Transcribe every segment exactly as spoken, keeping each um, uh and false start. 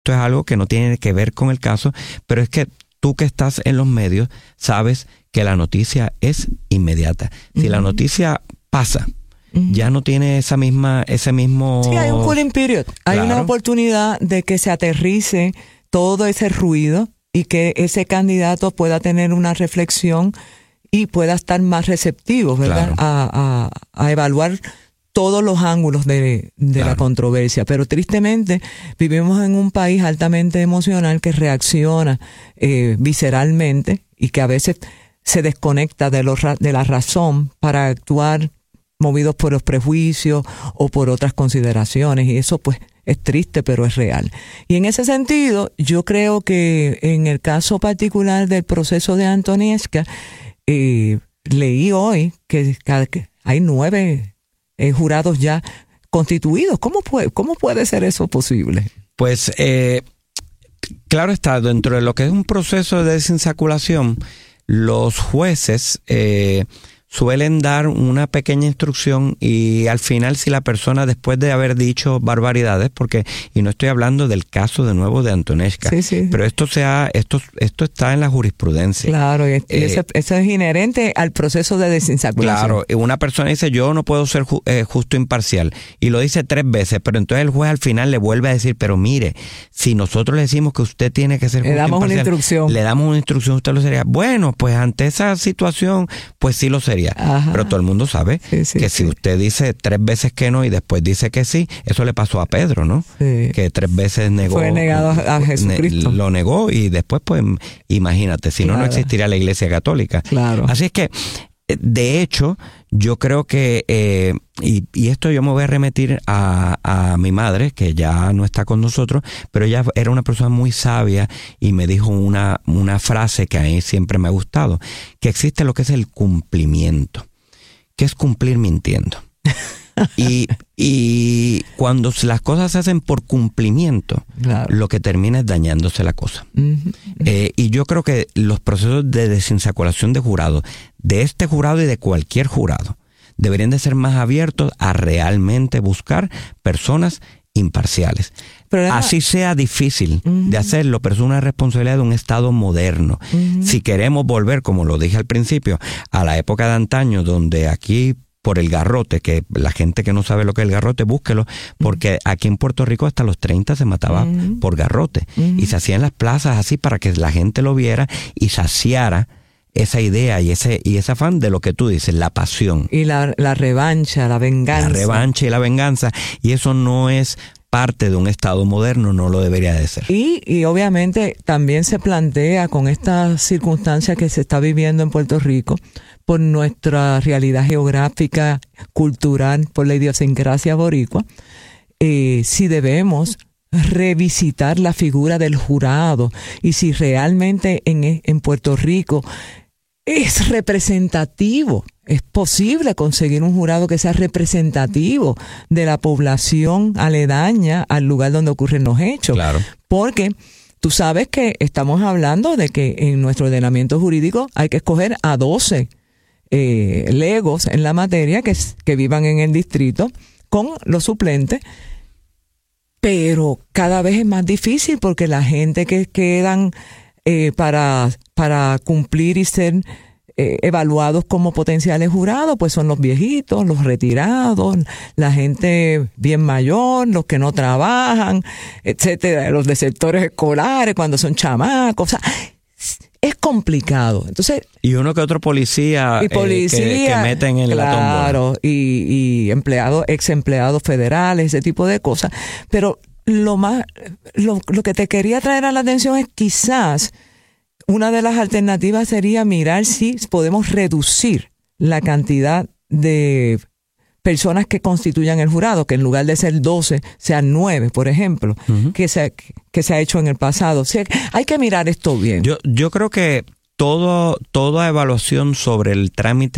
es algo que no tiene que ver con el caso, pero es que tú que estás en los medios sabes que la noticia es inmediata. Si uh-huh. la noticia pasa, uh-huh. ya no tiene esa misma, ese mismo... Sí, hay un cooling period. Hay claro. una oportunidad de que se aterrice todo ese ruido y que ese candidato pueda tener una reflexión y pueda estar más receptivo, ¿verdad? Claro. A, a, a evaluar todos los ángulos de, de claro. la controversia. Pero tristemente vivimos en un país altamente emocional que reacciona eh, visceralmente y que a veces se desconecta de, los, de la razón para actuar movidos por los prejuicios o por otras consideraciones. Y eso pues es triste, pero es real. Y en ese sentido, yo creo que en el caso particular del proceso de Antoniewska, eh, leí hoy que, que hay nueve Eh, jurados ya constituidos. ¿Cómo puede, cómo puede ser eso posible? Pues, eh, claro está, dentro de lo que es un proceso de desinsaculación, los jueces eh, suelen dar una pequeña instrucción y al final si la persona después de haber dicho barbaridades, porque, y no estoy hablando del caso de nuevo de Antoniewska, sí, sí. pero esto sea, esto, esto está en la jurisprudencia. Claro, y, eh, y eso, eso es inherente al proceso de desinsaculación. Claro, una persona dice yo no puedo ser ju, eh, justo imparcial y lo dice tres veces, pero entonces el juez al final le vuelve a decir, pero mire, si nosotros le decimos que usted tiene que ser le justo damos imparcial, una instrucción. le damos una instrucción, usted lo sería. Bueno, pues ante esa situación, pues sí lo sería. Ajá. Pero todo el mundo sabe sí, sí, que sí. si usted dice tres veces que no y después dice que sí, eso le pasó a Pedro, ¿no? Sí. Que tres veces negó. Fue negado a, a Jesucristo. Ne, lo negó y después, pues, imagínate, si claro. no, no existiría la Iglesia Católica. Claro. Así es que, de hecho, yo creo que, eh, y, y esto yo me voy a remitir a, a mi madre, que ya no está con nosotros, pero ella era una persona muy sabia y me dijo una, una frase que a mí siempre me ha gustado, que existe lo que es el cumplimiento. ¿Qué es cumplir mintiendo? y, y cuando las cosas se hacen por cumplimiento, claro. lo que termina es dañándose la cosa. Uh-huh. Eh, y yo creo que los procesos de desinsaculación de jurado, de este jurado y de cualquier jurado, deberían de ser más abiertos a realmente buscar personas imparciales. Pero así sea difícil uh-huh. de hacerlo, pero es una responsabilidad de un Estado moderno. Uh-huh. Si queremos volver, como lo dije al principio, a la época de antaño, donde aquí por el garrote, que la gente que no sabe lo que es el garrote, búsquelo, porque uh-huh. aquí en Puerto Rico hasta los treinta se mataba uh-huh. por garrote. Uh-huh. Y se hacía en las plazas así para que la gente lo viera y saciara esa idea y ese y ese afán de lo que tú dices, la pasión. Y la, la revancha, la venganza. La revancha y la venganza. Y eso no es parte de un Estado moderno, no lo debería de ser. Y, y obviamente también se plantea con esta circunstancia que se está viviendo en Puerto Rico, por nuestra realidad geográfica, cultural, por la idiosincrasia boricua, eh, si debemos revisitar la figura del jurado y si realmente en, en Puerto Rico es representativo. Es posible conseguir un jurado que sea representativo de la población aledaña al lugar donde ocurren los hechos. Claro. Porque tú sabes que estamos hablando de que en nuestro ordenamiento jurídico hay que escoger a doce eh, legos en la materia que, que vivan en el distrito con los suplentes. Pero cada vez es más difícil porque la gente que quedan eh, para, para cumplir y ser eh, evaluados como potenciales jurados, pues son los viejitos, los retirados, la gente bien mayor, los que no trabajan, etcétera, los de sectores escolares cuando son chamacos, o sea, es complicado. Entonces, y uno que otro policía, y policía eh, que, que meten en claro, la tómbola. Claro, y, y empleados, ex empleados federales, ese tipo de cosas. Pero lo más, lo, lo que te quería traer a la atención es quizás una de las alternativas sería mirar si podemos reducir la cantidad de personas que constituyan el jurado, que en lugar de ser doce, sean nueve, por ejemplo, uh-huh. que, se, que se ha hecho en el pasado. O sea, hay que mirar esto bien. Yo, yo creo que todo, toda evaluación sobre el trámite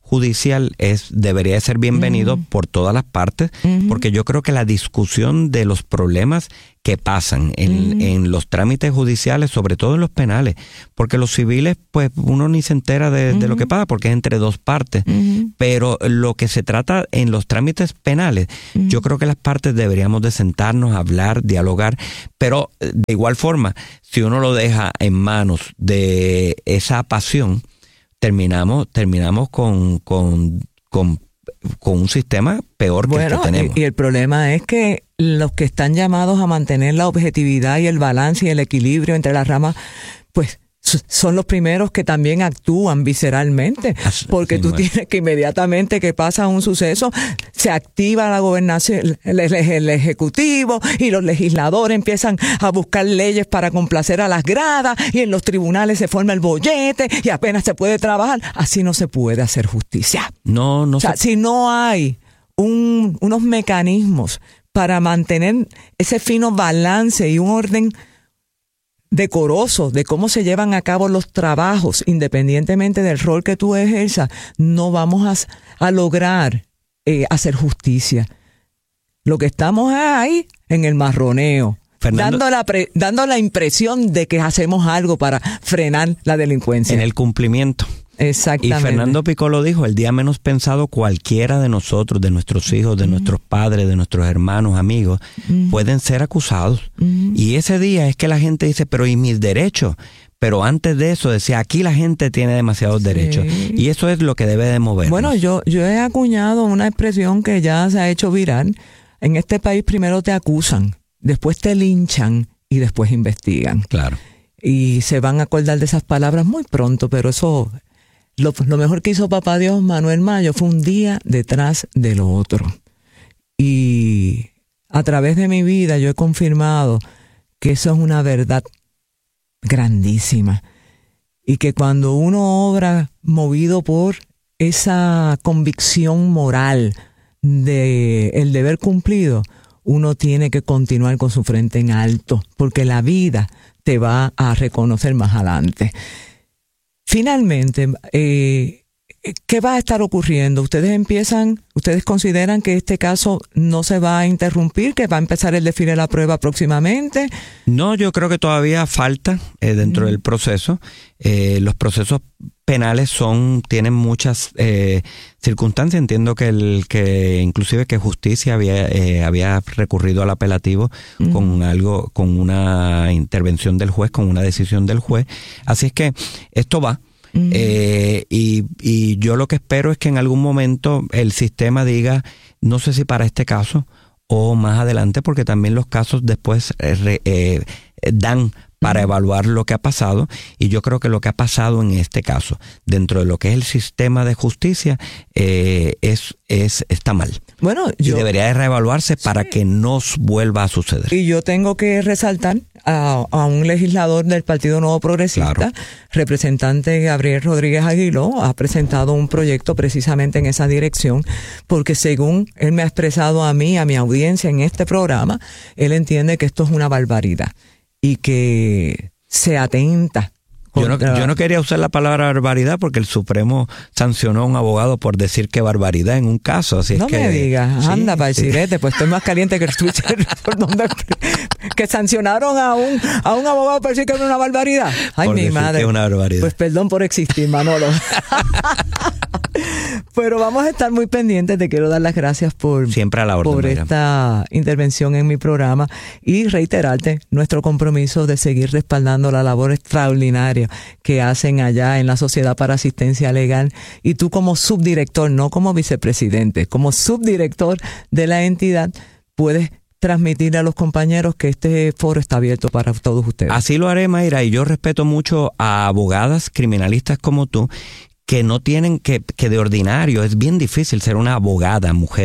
judicial es debería ser bienvenido uh-huh. por todas las partes, uh-huh. porque yo creo que la discusión de los problemas que pasan en, uh-huh. en los trámites judiciales, sobre todo en los penales, porque los civiles, pues uno ni se entera de, uh-huh. de lo que pasa, porque es entre dos partes, uh-huh. pero lo que se trata en los trámites penales, uh-huh. yo creo que las partes deberíamos de sentarnos, hablar, dialogar, pero de igual forma, si uno lo deja en manos de esa pasión, terminamos terminamos con con con, con un sistema peor que bueno, el que tenemos. Y, y el problema es que los que están llamados a mantener la objetividad y el balance y el equilibrio entre las ramas, pues son los primeros que también actúan visceralmente, porque sí, tú bueno. tienes que inmediatamente que pasa un suceso, se activa la gobernación, el, el, el ejecutivo y los legisladores empiezan a buscar leyes para complacer a las gradas y en los tribunales se forma el bollete y apenas se puede trabajar. Así no se puede hacer justicia. No, no. O sea, se... si no hay un, unos mecanismos para mantener ese fino balance y un orden decoroso de cómo se llevan a cabo los trabajos, independientemente del rol que tú ejerzas, no vamos a, a lograr eh, hacer justicia. Lo que estamos ahí en el marroneo, Fernando, dando la pre, dando la impresión de que hacemos algo para frenar la delincuencia. En el cumplimiento. Exactamente. Y Fernando Piccolo dijo, el día menos pensado cualquiera de nosotros, de nuestros hijos, de uh-huh. nuestros padres, de nuestros hermanos, amigos, uh-huh. pueden ser acusados. Uh-huh. Y ese día es que la gente dice, pero ¿y mis derechos? Pero antes de eso decía, aquí la gente tiene demasiados sí. derechos. Y eso es lo que debe de movernos. Bueno, yo, yo he acuñado una expresión que ya se ha hecho viral. En este país primero te acusan, después te linchan y después investigan. Claro. Y se van a acordar de esas palabras muy pronto, pero eso... Lo, lo mejor que hizo Papá Dios, Manuel Mayo, fue un día detrás de lo otro. Y a través de mi vida yo he confirmado que eso es una verdad grandísima. Y que cuando uno obra movido por esa convicción moral de el deber cumplido, uno tiene que continuar con su frente en alto, porque la vida te va a reconocer más adelante. Finalmente, eh, ¿qué va a estar ocurriendo? ¿Ustedes empiezan, ustedes consideran que este caso no se va a interrumpir, que va a empezar el desfile de la prueba próximamente? No, yo creo que todavía falta eh, dentro mm. del proceso. Eh, los procesos penales son tienen muchas eh, circunstancias. Entiendo que el que inclusive que Justicia había eh, había recurrido al apelativo mm. con algo, con una intervención del juez, con una decisión del juez. Así es que esto va. Mm. Eh, y, y yo lo que espero es que en algún momento el sistema diga, no sé si para este caso o más adelante, porque también los casos después eh, eh, dan para evaluar lo que ha pasado, y yo creo que lo que ha pasado en este caso, dentro de lo que es el sistema de justicia, eh, es, es está mal. Bueno, yo, y debería de reevaluarse para sí. que no vuelva a suceder. Y yo tengo que resaltar a, a un legislador del Partido Nuevo Progresista, claro. representante Gabriel Rodríguez Aguiló, ha presentado un proyecto precisamente en esa dirección, porque según él me ha expresado a mí, a mi audiencia en este programa, él entiende que esto es una barbaridad y que se atenta. Yo no, yo no quería usar la palabra barbaridad porque el Supremo sancionó a un abogado por decir que barbaridad en un caso. Así no es que, me digas, sí, anda para el sí. sirete, pues estoy más caliente que el Twitter. Que sancionaron a un a un abogado por decir que era una barbaridad. Ay, por mi madre. Que es una barbaridad. Pues perdón por existir, Manolo. Pero vamos a estar muy pendientes. Te quiero dar las gracias por, Siempre a la orden, por esta intervención en mi programa y reiterarte nuestro compromiso de seguir respaldando la labor extraordinaria que hacen allá en la Sociedad para Asistencia Legal, y tú como subdirector, no como vicepresidente, como subdirector de la entidad, puedes transmitirle a los compañeros que este foro está abierto para todos ustedes. Así lo haré, Mayra, y yo respeto mucho a abogadas criminalistas como tú, que no tienen que, que de ordinario es bien difícil ser una abogada mujer,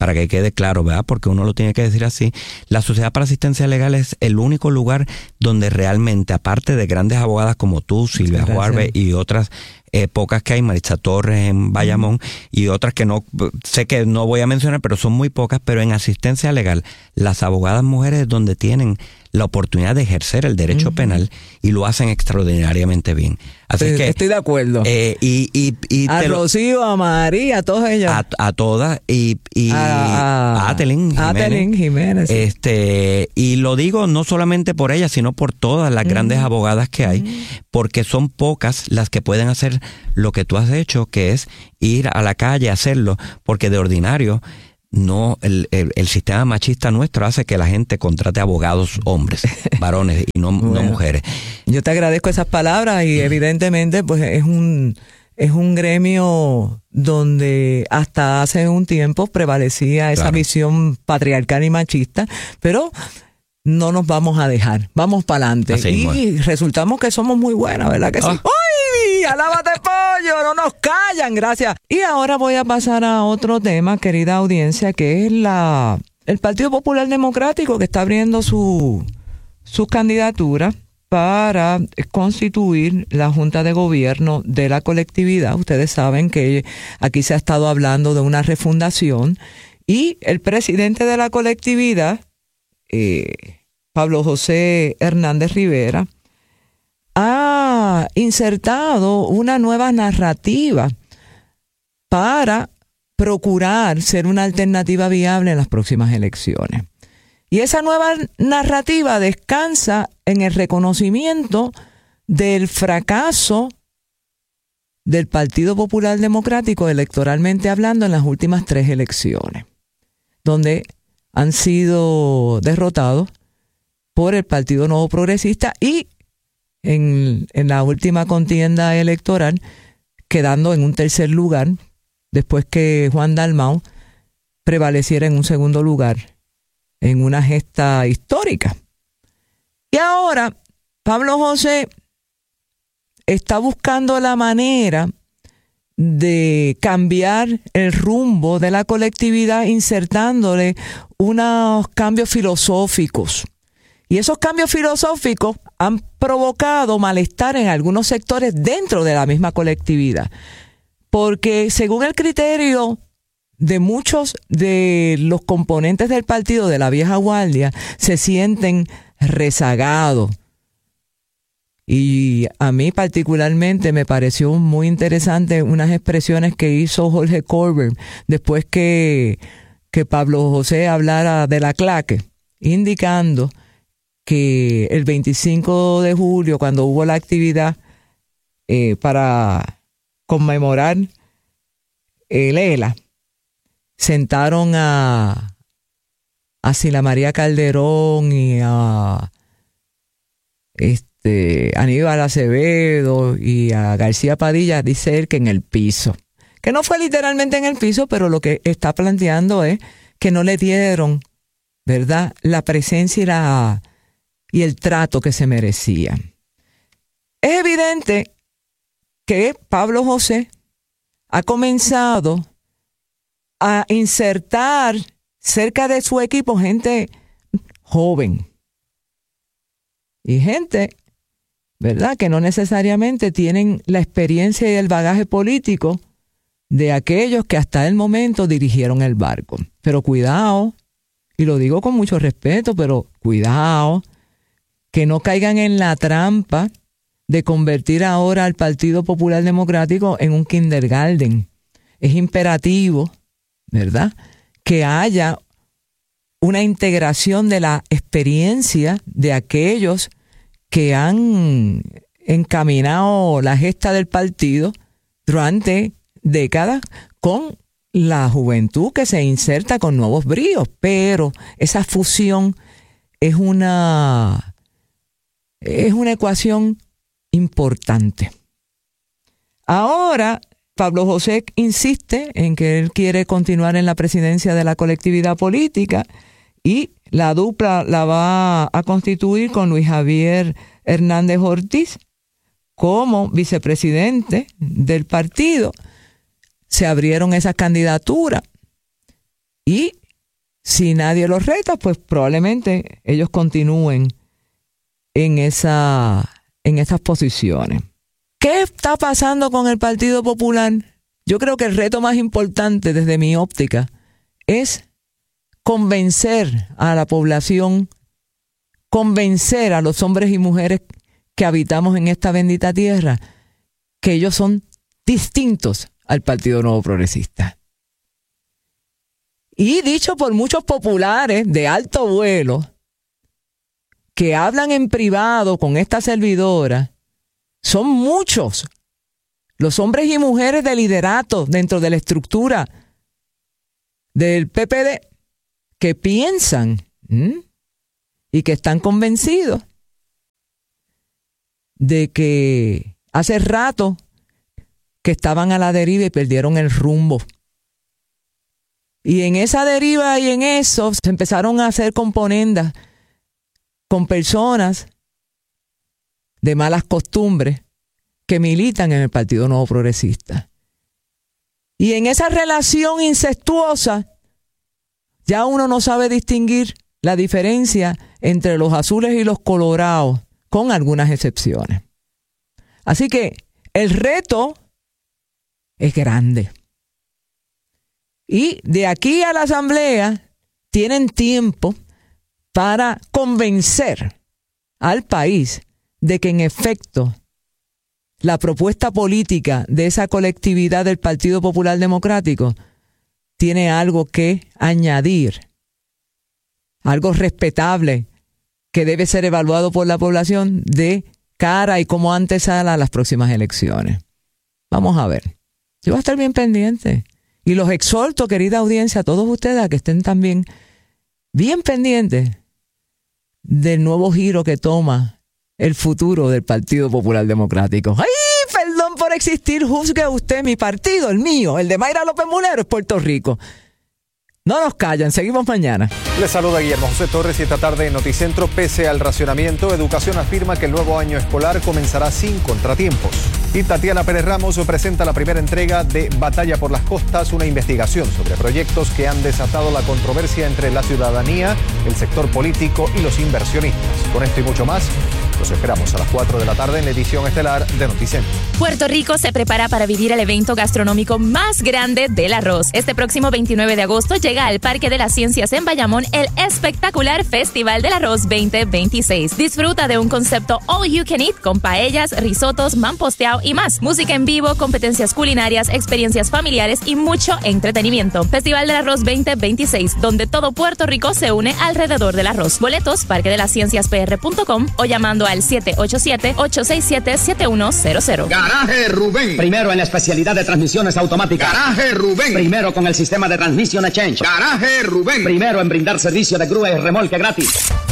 para que quede claro, ¿verdad? Porque uno lo tiene que decir así. La Sociedad para Asistencia Legal es el único lugar donde realmente, aparte de grandes abogadas como tú, Silvia Juárez y otras eh, pocas que hay, Maritza Torres en Bayamón, y otras que no sé que no voy a mencionar, pero son muy pocas, pero en asistencia legal, las abogadas mujeres es donde tienen la oportunidad de ejercer el derecho uh-huh. penal y lo hacen extraordinariamente bien. Así estoy, que estoy de acuerdo. Eh, y, y, y a Rocío, a María, a todas ellas. A, a todas y, y a, a Atelyn Jiménez. Atelyn Jiménez. Sí. Este, y lo digo no solamente por ellas, sino por todas las uh-huh. grandes abogadas que hay, uh-huh. porque son pocas las que pueden hacer lo que tú has hecho, que es ir a la calle a hacerlo, porque de ordinario no el, el, el sistema machista nuestro hace que la gente contrate abogados hombres, varones y no, bueno, no mujeres. Yo te agradezco esas palabras y evidentemente pues es un es un gremio donde hasta hace un tiempo prevalecía esa claro. visión patriarcal y machista, pero no nos vamos a dejar, vamos para adelante. Y bueno. resultamos que somos muy buenas, ¿verdad que sí? Ah. ¡Uy! ¡Alábate, pollo! ¡No nos callan! Gracias. Y ahora voy a pasar a otro tema, querida audiencia, que es la el Partido Popular Democrático, que está abriendo su, su candidatura para constituir la Junta de Gobierno de la colectividad. Ustedes saben que aquí se ha estado hablando de una refundación y el presidente de la colectividad, Eh, Pablo José Hernández Rivera, ha insertado una nueva narrativa para procurar ser una alternativa viable en las próximas elecciones. Y esa nueva narrativa descansa en el reconocimiento del fracaso del Partido Popular Democrático electoralmente hablando en las últimas tres elecciones, donde han sido derrotados por el Partido Nuevo Progresista y en, en la última contienda electoral quedando en un tercer lugar después que Juan Dalmau prevaleciera en un segundo lugar en una gesta histórica. Y ahora Pablo José está buscando la manera de cambiar el rumbo de la colectividad insertándole unos cambios filosóficos. Y esos cambios filosóficos han provocado malestar en algunos sectores dentro de la misma colectividad. Porque según el criterio de muchos de los componentes del partido de la vieja guardia, se sienten rezagados. Y a mí particularmente me pareció muy interesante unas expresiones que hizo Jorge Colbert después que, que Pablo José hablara de la claque, indicando que el veinticinco de julio, cuando hubo la actividad eh, para conmemorar el E L A, sentaron a, a Sila María Calderón y a este, De Aníbal Acevedo y a García Padilla, dice él que en el piso. Que no fue literalmente en el piso, pero lo que está planteando es que no le dieron, ¿verdad?, la presencia y, la, y el trato que se merecían. Es evidente que Pablo José ha comenzado a insertar cerca de su equipo gente joven y gente, ¿verdad?, que no necesariamente tienen la experiencia y el bagaje político de aquellos que hasta el momento dirigieron el barco. Pero cuidado, y lo digo con mucho respeto, pero cuidado, que no caigan en la trampa de convertir ahora al Partido Popular Democrático en un kindergarten. Es imperativo, ¿verdad?, que haya una integración de la experiencia de aquellos que han encaminado la gesta del partido durante décadas con la juventud que se inserta con nuevos bríos, pero esa fusión es una es una ecuación importante. Ahora Pablo José insiste en que él quiere continuar en la presidencia de la colectividad política y la dupla la va a constituir con Luis Javier Hernández Ortiz como vicepresidente del partido. Se abrieron esas candidaturas Y si nadie los reta, pues probablemente ellos continúen en esa, en esas posiciones. ¿Qué está pasando con el Partido Popular? Yo creo que el reto más importante desde mi óptica es convencer a la población, convencer a los hombres y mujeres que habitamos en esta bendita tierra que ellos son distintos al Partido Nuevo Progresista. Y dicho por muchos populares de alto vuelo que hablan en privado con esta servidora, son muchos los hombres y mujeres de liderato dentro de la estructura del P P D que piensan ¿m? y que están convencidos de que hace rato que estaban a la deriva y perdieron el rumbo. Y en esa deriva y en eso se empezaron a hacer componendas con personas de malas costumbres que militan en el Partido Nuevo Progresista. Y en esa relación incestuosa ya uno no sabe distinguir la diferencia entre los azules y los colorados, con algunas excepciones. Así que el reto es grande. Y de aquí a la asamblea tienen tiempo para convencer al país de que en efecto la propuesta política de esa colectividad del Partido Popular Democrático tiene algo que añadir, algo respetable que debe ser evaluado por la población de cara y como antesala a las próximas elecciones. Vamos a ver. Yo voy a estar bien pendiente. Y los exhorto, querida audiencia, a todos ustedes a que estén también bien pendientes del nuevo giro que toma el futuro del Partido Popular Democrático. ¡Ay, perdón por existir! Juzgue usted mi partido, el mío, el de Mayra López Mulero, es Puerto Rico. No nos callan, seguimos mañana. Les saluda Guillermo José Torres y esta tarde en Noticentro, pese al racionamiento, Educación afirma que el nuevo año escolar comenzará sin contratiempos. Y Tatiana Pérez Ramos presenta la primera entrega de Batalla por las Costas, una investigación sobre proyectos que han desatado la controversia entre la ciudadanía, el sector político y los inversionistas. Con esto y mucho más, los esperamos a las cuatro de la tarde en la edición estelar de Noticentro. Puerto Rico se prepara para vivir el evento gastronómico más grande del arroz. Este próximo veintinueve de agosto llega al Parque de las Ciencias en Bayamón el espectacular Festival del Arroz veinte veintiséis. Disfruta de un concepto all you can eat con paellas, risotos, mamposteado y más. Música en vivo, competencias culinarias, experiencias familiares y mucho entretenimiento. Festival del Arroz veinte veintiséis, donde todo Puerto Rico se une alrededor del arroz. Boletos, parque de las ciencias p r punto com o llamando al siete ocho siete, ocho seis siete, siete uno cero cero. Garaje Rubén. Primero en la especialidad de transmisiones automáticas. Garaje Rubén. Primero con el sistema de Transmission Exchange. Garaje Rubén. Primero en brindar servicio de grúa y remolque gratis.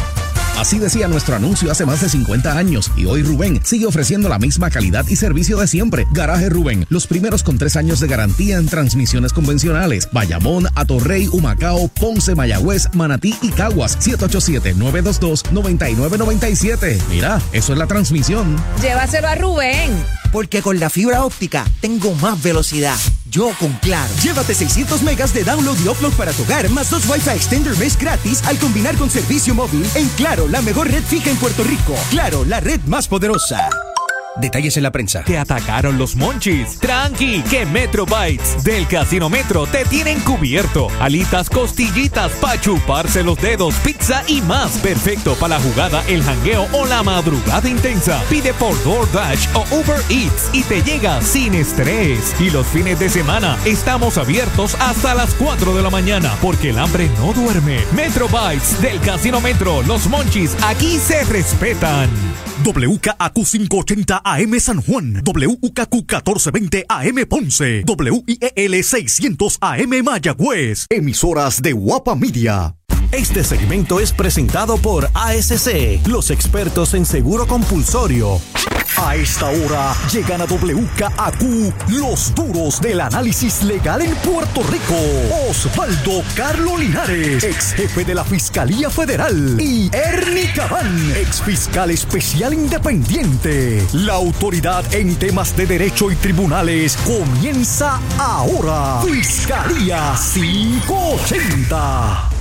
Así decía nuestro anuncio hace más de cincuenta años y hoy Rubén sigue ofreciendo la misma calidad y servicio de siempre. Garaje Rubén, los primeros con tres años de garantía en transmisiones convencionales. Bayamón, Atorrey, Humacao, Ponce, Mayagüez, Manatí y Caguas. siete ocho siete, nueve dos dos, nueve nueve nueve siete. Mira, eso es la transmisión. Llévaselo a Rubén. Porque con la fibra óptica tengo más velocidad. Yo con Claro. Llévate seiscientos megas de download y upload para tu hogar, más dos Wi-Fi Extender Mesh gratis al combinar con servicio móvil en Claro, la mejor red fija en Puerto Rico. Claro, la red más poderosa. Detalles en la prensa. Te atacaron los monchis. Tranqui, que Metro Bites del Casino Metro te tienen cubierto. Alitas, costillitas, pa' chuparse los dedos, pizza y más. Perfecto para la jugada, el jangueo o la madrugada intensa. Pide por DoorDash o Uber Eats y te llega sin estrés. Y los fines de semana estamos abiertos hasta las cuatro de la mañana porque el hambre no duerme. Metro Bites del Casino Metro. Los monchis aquí se respetan. W K A Q quinientos ochenta A M San Juan, W K Q catorce veinte A M Ponce, W I E L seiscientos A M Mayagüez, emisoras de Guapa Media. Este segmento es presentado por A S C, los expertos en seguro compulsorio. A esta hora llegan a W K A Q los duros del análisis legal en Puerto Rico. Osvaldo Carlo Linares, ex jefe de la Fiscalía Federal, y Ernie Cabán, ex fiscal especial independiente. La autoridad en temas de derecho y tribunales comienza ahora. Fiscalía quinientos ochenta.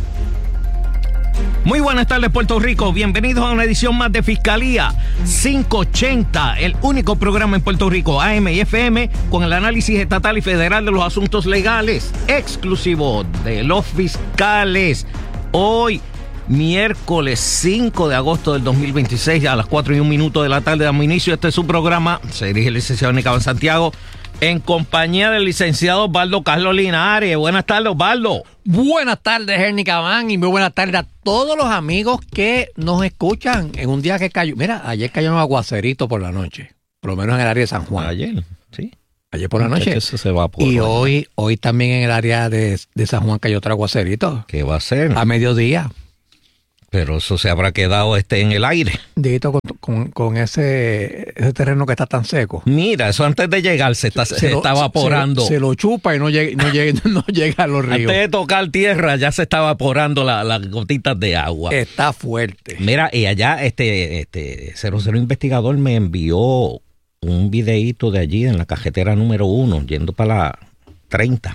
Muy buenas tardes, Puerto Rico. Bienvenidos a una edición más de Fiscalía quinientos ochenta, el único programa en Puerto Rico, A M y F M, con el análisis estatal y federal de los asuntos legales, exclusivo de los fiscales. Hoy, miércoles cinco de agosto del dos mil veintiséis, a las cuatro y un minuto de la tarde, damos inicio. Este es su programa. Se dirige el licenciado Ernie Cabán Santiago, en compañía del licenciado Osvaldo Carlos Linares. Buenas tardes, Osvaldo. Buenas tardes, Ernie Cabán, y muy buenas tardes a todos los amigos que nos escuchan en un día que cayó. Mira, ayer cayó un aguacerito por la noche, por lo menos en el área de San Juan. Ayer, sí. Ayer por la noche. Eso se va por y hoy, hoy también en el área de, de San Juan cayó otro aguacerito. ¿Qué va a ser? A mediodía. Pero eso se habrá quedado este en el aire. Dito con, con, con ese, ese terreno que está tan seco. Mira, eso antes de llegar se está, se se lo, está evaporando. Se, se lo chupa y no llega, no llega, no llega a los ríos. Antes de tocar tierra ya se está evaporando las la gotitas de agua. Está fuerte. Mira, y allá este, este cero cero Investigador me envió un videíto de allí en la cajetera número uno, yendo para la treinta.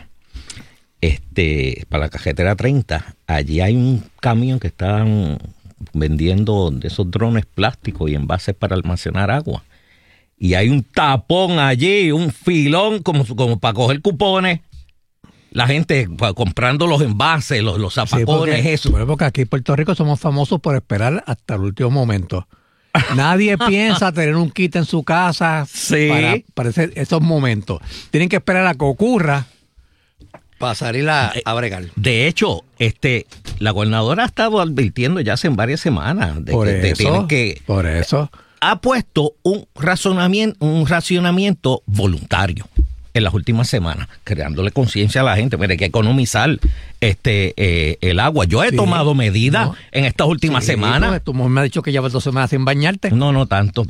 Este, para la cajetera treinta, allí hay un camión que están vendiendo de esos drones plásticos y envases para almacenar agua. Y hay un tapón allí, un filón como, como para coger cupones. La gente comprando los envases, los, los zapacones, sí, porque, eso. Porque aquí en Puerto Rico somos famosos por esperar hasta el último momento. Nadie piensa tener un kit en su casa sí. para, para ese, esos momentos. Tienen que esperar a que ocurra para salir a, a bregar. De hecho, este, la gobernadora ha estado advirtiendo ya hace varias semanas de por que eso, tienen que. Por eso. Ha puesto un racionamiento, un racionamiento voluntario en las últimas semanas, creándole conciencia a la gente. Mire, hay que economizar este eh, el agua. Yo he sí, tomado medidas no, en estas últimas sí, semanas. Tú me has dicho que llevas dos semanas sin bañarte. No, no tanto.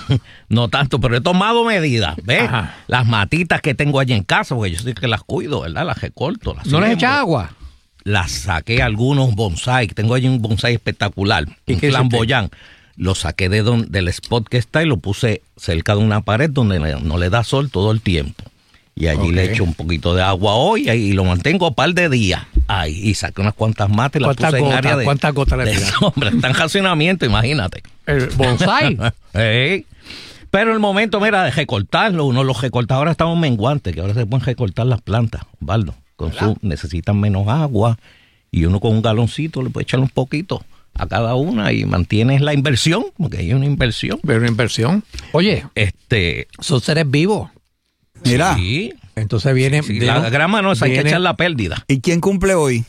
No tanto, pero he tomado medidas. ¿Ves? Ajá. Las matitas que tengo allí en casa, porque yo sé que las cuido, ¿verdad? Las recorto. Las ¿No les echas agua? Las saqué algunos bonsai. Tengo allí un bonsai espectacular. Un flamboyán. Lo saqué de don, del spot que está y lo puse cerca de una pared donde no le da sol todo el tiempo. Y allí okay. le echo un poquito de agua hoy y lo mantengo un par de días. Ay, y saqué unas cuantas matas y las puse gotas, en área de... ¿Cuántas gotas le tiras? Hombre, está en racionamiento, imagínate. ¿El bonsai? Sí. Pero el momento, mira, de recortarlo, uno los recorta. Ahora estamos menguantes, que ahora se pueden recortar las plantas, Osvaldo. Con su, necesitan menos agua y uno con un galoncito le puede echar un poquito a cada una y mantienes la inversión, porque hay una inversión. Pero una inversión. Oye, este son seres vivos. Mira, sí. Entonces viene... Sí, sí, la grama no es, hay que echar la pérdida. ¿Y quién cumple hoy?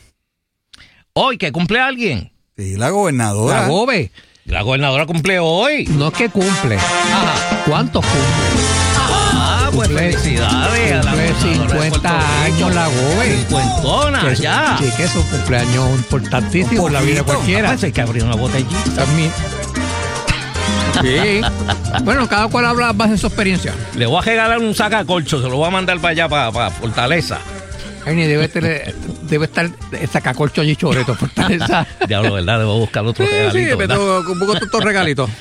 ¿Hoy que cumple alguien? Sí, la gobernadora. La gobe. La gobernadora cumple hoy. No es que cumple. Ajá. ¿Cuántos cumple? Ah, pues cumple, felicidades a la cumple cincuenta años la gobe. Cincuentona, ya. Sí, que es un cumpleaños importantísimo en la vida de cualquiera. Ah, pues hay que abrir una botellita. También. Sí. Bueno, cada cual habla más de su experiencia. Le voy a regalar un sacacorcho, se lo voy a mandar para allá, para, para Fortaleza. Ay, ni debe, tener, debe estar el sacacorcho allí choreto, Fortaleza. Diablo, ¿verdad? Debo buscar otro sí, regalito. Sí, me tengo un poco de regalitos.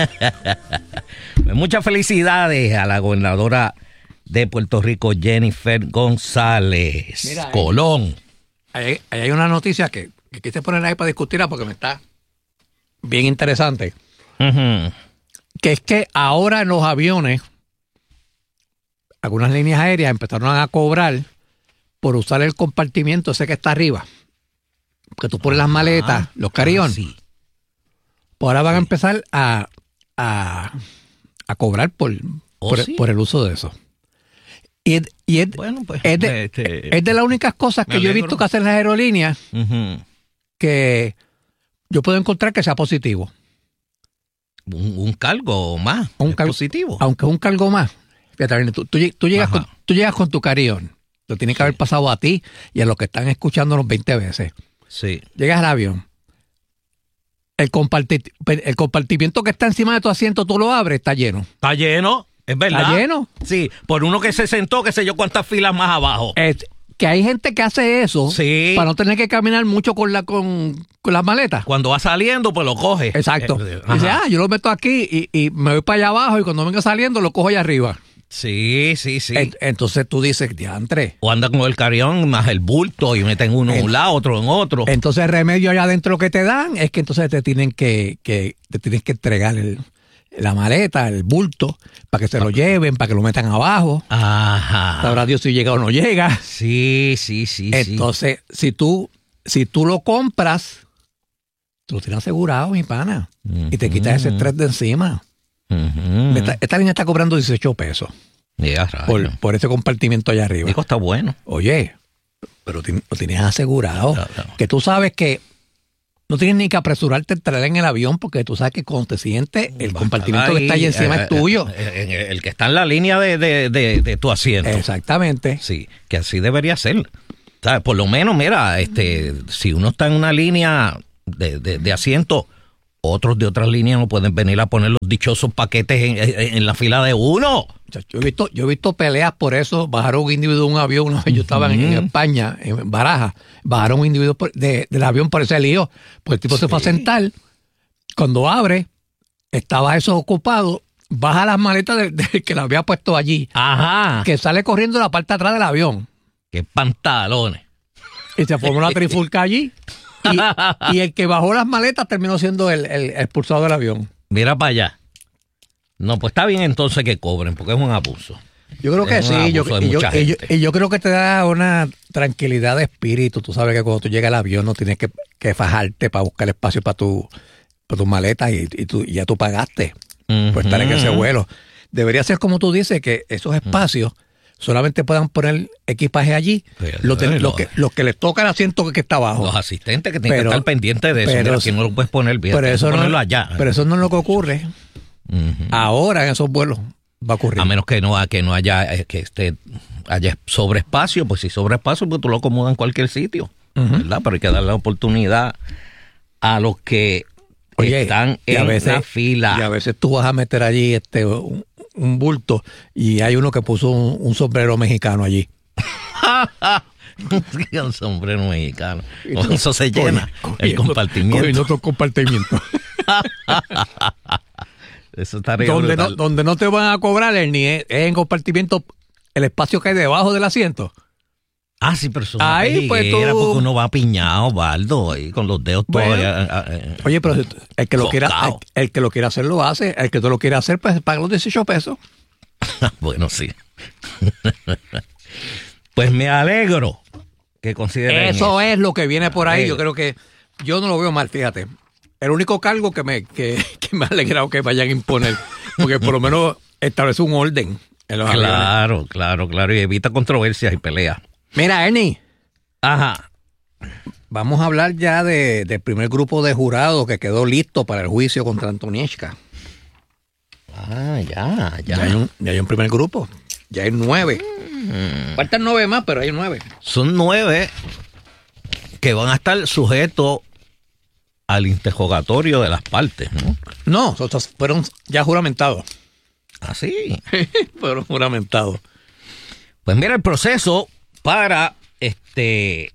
Muchas felicidades a la gobernadora de Puerto Rico, Jennifer González. Mira, Colón. Ahí, ahí hay una noticia que, que quise poner ahí para discutirla porque me está bien interesante. Uh-huh. Que es que ahora en los aviones, algunas líneas aéreas empezaron a cobrar por usar el compartimiento ese que está arriba. Que tú pones las maletas, ah, los carry-on. Sí. Pues ahora van a empezar a, a, a cobrar por, ¿Oh, por, sí? por el uso de eso. Y, es, y es, bueno, pues, es, de, este, es de las únicas cosas que yo he visto que hacen las aerolíneas uh-huh. que yo puedo encontrar que sea positivo. Un, un cargo más un cal- positivo. Aunque es un cargo más. Fíjate, tú, tú, tú, llegas con, tú llegas con tu carry-on. Lo tienes que haber pasado a ti y a los que están escuchándonos veinte veces. Sí. Llegas al avión. El, comparti el compartimiento que está encima de tu asiento, tú lo abres, está lleno. Está lleno, es verdad. ¿Está lleno? Sí, por uno que se sentó, qué sé yo, cuántas filas más abajo. Es, que hay gente que hace eso sí. para no tener que caminar mucho con la con, con las maletas. Cuando va saliendo, pues lo coge. Exacto. Eh, dice, ah, yo lo meto aquí y, y me voy para allá abajo y cuando venga saliendo lo cojo allá arriba. Sí, sí, sí. Entonces tú dices, diantre. O anda con el carrión más el bulto y meten uno en un lado, otro en otro. Entonces el remedio allá adentro que te dan es que entonces te tienen que, que te tienes que entregar el, la maleta, el bulto, para que se lo lleven, para que lo metan abajo. Ajá. Sabrá Dios si llega o no llega. Sí, sí, sí. Entonces, sí. si tú, si tú lo compras, tú lo tienes asegurado, mi pana. Uh-huh. Y te quitas ese estrés de encima. Uh-huh. esta, esta línea está cobrando dieciocho pesos yeah, por, por ese compartimiento allá arriba. Digo, está bueno. Oye, pero lo tienes asegurado. No, no. Que tú sabes que no tienes ni que apresurarte a entrar en el avión porque tú sabes que cuando te sientes, el Va compartimento ahí, que está ahí encima eh, es tuyo. Eh, eh, el que está en la línea de, de, de, de tu asiento. Exactamente. Sí, que así debería ser. ¿Sabes? Por lo menos, mira, este, si uno está en una línea de, de, de asiento, otros de otras líneas no pueden venir a poner los dichosos paquetes en, en, en la fila de uno. Yo he visto, yo he visto peleas por eso. Bajaron un individuo de un avión. Una vez yo estaba mm. en, en España, en Baraja. Bajaron un individuo por, de, del avión por ese lío. Pues el tipo sí. se fue a sentar. Cuando abre, estaba eso ocupado. Baja las maletas del de que la había puesto allí. Ajá. Que sale corriendo la parte de atrás del avión. ¡Qué pantalones! Y se formó una trifulca allí. Y, y el que bajó las maletas terminó siendo el, el expulsado del avión. Mira para allá. No, pues está bien entonces que cobren, porque es un abuso. Yo creo que es sí. Yo, y, yo, y, yo, y yo creo que te da una tranquilidad de espíritu. Tú sabes que cuando tú llegas al avión no tienes que, que fajarte para buscar espacio para tu, para tus maletas y, y, tú, y ya tú pagaste uh-huh. por estar en ese vuelo. Debería ser como tú dices, que esos espacios uh-huh. solamente puedan poner equipaje allí, los, de, los, que, los que les toca el asiento que está abajo. Los asistentes que tienen pero, que estar pendientes de eso. Pero, mira, que no lo puedes poner bien. Pero eso, no, allá. pero eso no es lo que ocurre. Uh-huh. Ahora en esos vuelos va a ocurrir. A menos que no, que no haya que esté haya sobreespacio, pues si sobreespacio, pues tú lo acomodas en cualquier sitio, uh-huh. ¿verdad? Pero hay que darle la oportunidad a los que Oye, están en veces, la fila. Y a veces tú vas a meter allí este un, un bulto y hay uno que puso un, un sombrero mexicano allí. Un sombrero mexicano. Con eso se llena cogiendo, el compartimiento. Cogiendo otro compartimiento. Eso está donde no, donde no te van a cobrar el ni es, es en compartimiento el espacio que hay debajo del asiento. Ah, sí, pero eso es una ahí, pues, tú... porque uno va apiñado, Baldo, ahí con los dedos bueno, todavía. Eh, oye, pero el que lo quiera, el, el que lo quiera hacer lo hace, el que no lo quiere hacer, pues paga los dieciocho pesos. Bueno, sí. Pues me alegro que consideren eso. Eso es lo que viene por ahí. Sí. Yo creo que yo no lo veo mal, fíjate. El único cargo que me que, que me ha alegrado que vayan a imponer, porque por lo menos establece un orden en los Claro, aviones. claro, claro, y evita controversias y peleas. Mira, Ernie. Ajá. Vamos a hablar ya de, del primer grupo de jurados que quedó listo para el juicio contra Antonieshka. Ah, ya, ya. Ya hay un, ya hay un primer grupo. Ya hay nueve. Mm. Faltan nueve más, pero hay nueve. Son nueve que van a estar sujetos al interrogatorio de las partes, ¿no? No, esos fueron ya juramentados. ¿Ah, sí? Fueron juramentados. Pues mira, el proceso para este...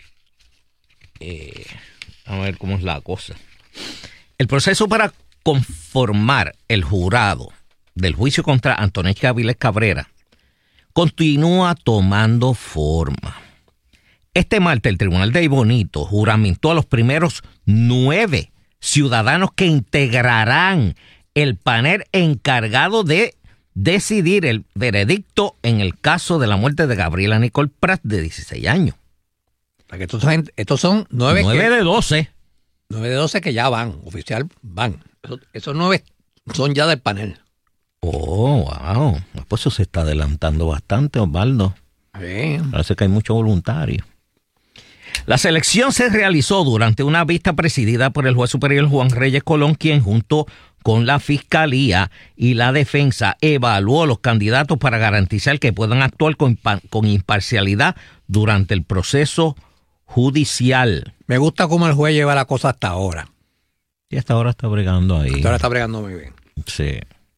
Eh, a ver cómo es la cosa. El proceso para conformar el jurado del juicio contra Antonieshka Avilés Cabrera continúa tomando forma. Este martes el Tribunal de Aybonito juramentó a los primeros nueve ciudadanos que integrarán el panel encargado de decidir el veredicto en el caso de la muerte de Gabriela Nicole Prat, de dieciséis años. Porque estos son, estos son nueve, nueve que, de doce. Nueve de doce que ya van, oficial van. Esos, esos nueve son ya del panel. Oh, wow. Pues eso se está adelantando bastante, Osvaldo. Sí. Parece que hay muchos voluntarios. La selección se realizó durante una vista presidida por el juez superior Juan Reyes Colón, quien junto con la Fiscalía y la Defensa evaluó los candidatos para garantizar que puedan actuar con, con imparcialidad durante el proceso judicial. Me gusta cómo el juez lleva la cosa hasta ahora. Y hasta ahora está bregando ahí. Hasta ahora está bregando muy bien. Sí.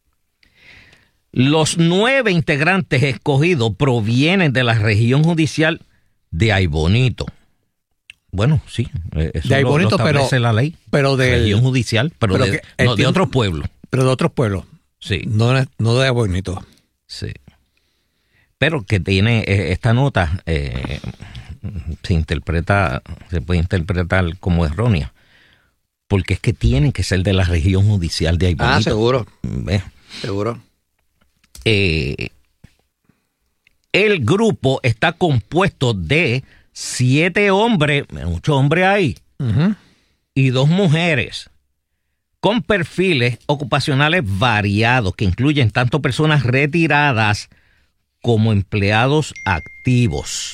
Los nueve integrantes escogidos provienen de la región judicial de Aybonito. Bueno, sí, eso de Aybonito, lo, lo establece pero, la ley. Pero de región judicial, pero, pero de, que, no, de otros pueblos. Pero de otros pueblos. Sí. No, no de Aybonito. Sí. Pero que tiene eh, esta nota eh, se interpreta, se puede interpretar como errónea, porque es que tienen que ser de la región judicial de Aybonito. Ah, seguro. ¿Ves? Seguro. Eh, el grupo está compuesto de siete hombres, muchos hombres ahí, uh-huh. y dos mujeres, con perfiles ocupacionales variados, que incluyen tanto personas retiradas como empleados activos.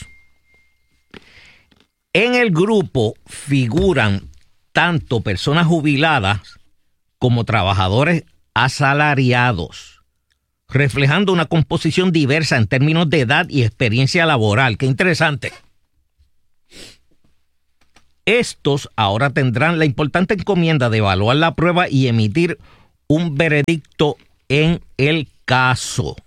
En el grupo figuran tanto personas jubiladas como trabajadores asalariados, reflejando una composición diversa en términos de edad y experiencia laboral. ¡Qué interesante! Estos ahora tendrán la importante encomienda de evaluar la prueba y emitir un veredicto en el caso.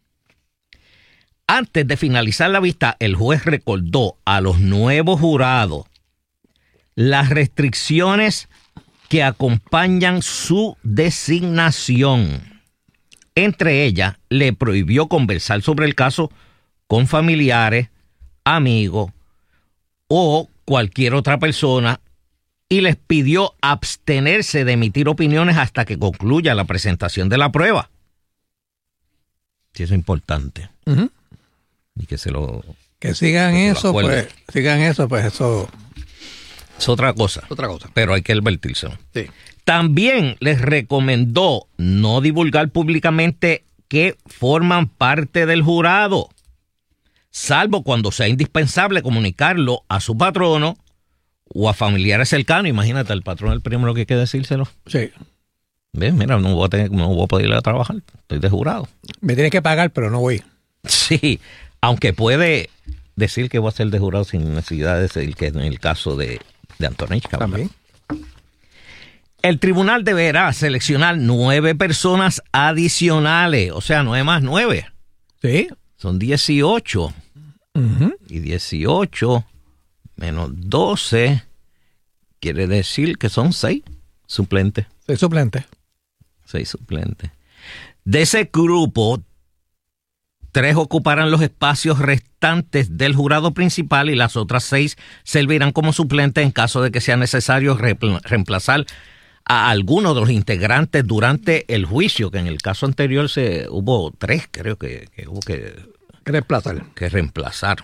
Antes de finalizar la vista, el juez recordó a los nuevos jurados las restricciones que acompañan su designación. Entre ellas, le prohibió conversar sobre el caso con familiares, amigos o cualquier otra persona y les pidió abstenerse de emitir opiniones hasta que concluya la presentación de la prueba. Sí, eso es importante. Uh-huh. Y que se lo... Que sigan que eso, pues, sigan eso, pues eso... Es otra cosa. Otra cosa. Pero hay que advertirse. Sí. También les recomendó no divulgar públicamente que forman parte del jurado, salvo cuando sea indispensable comunicarlo a su patrono o a familiares cercanos. Imagínate, el patrón es el primero que hay que decírselo. Sí. ¿Ves? Mira, no voy a tener, no voy a poder ir a trabajar, estoy de jurado. Me tienes que pagar, pero no voy. Sí, aunque puede decir que voy a ser de jurado sin necesidad de decir que en el caso de, de Antonitska. También. El tribunal deberá seleccionar nueve personas adicionales, o sea, nueve más nueve. Sí. Son dieciocho. Uh-huh. Y dieciocho menos doce quiere decir que son seis suplentes. Seis suplentes. Seis suplentes. De ese grupo, tres ocuparán los espacios restantes del jurado principal y las otras seis servirán como suplentes en caso de que sea necesario repl- reemplazar a alguno de los integrantes durante el juicio, que en el caso anterior se hubo tres, creo que, que hubo que reemplazar. que reemplazar.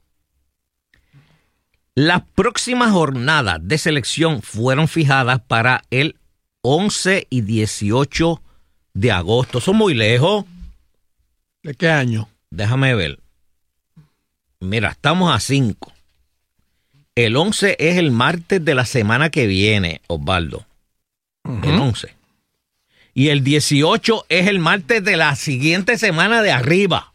Las próximas jornadas de selección fueron fijadas para el once y dieciocho de agosto. ¿Son muy lejos? ¿De qué año? Déjame ver. Mira, estamos a cinco. El once es el martes de la semana que viene, Osvaldo. Uh-huh. El once. Y el dieciocho es el martes de la siguiente semana de arriba.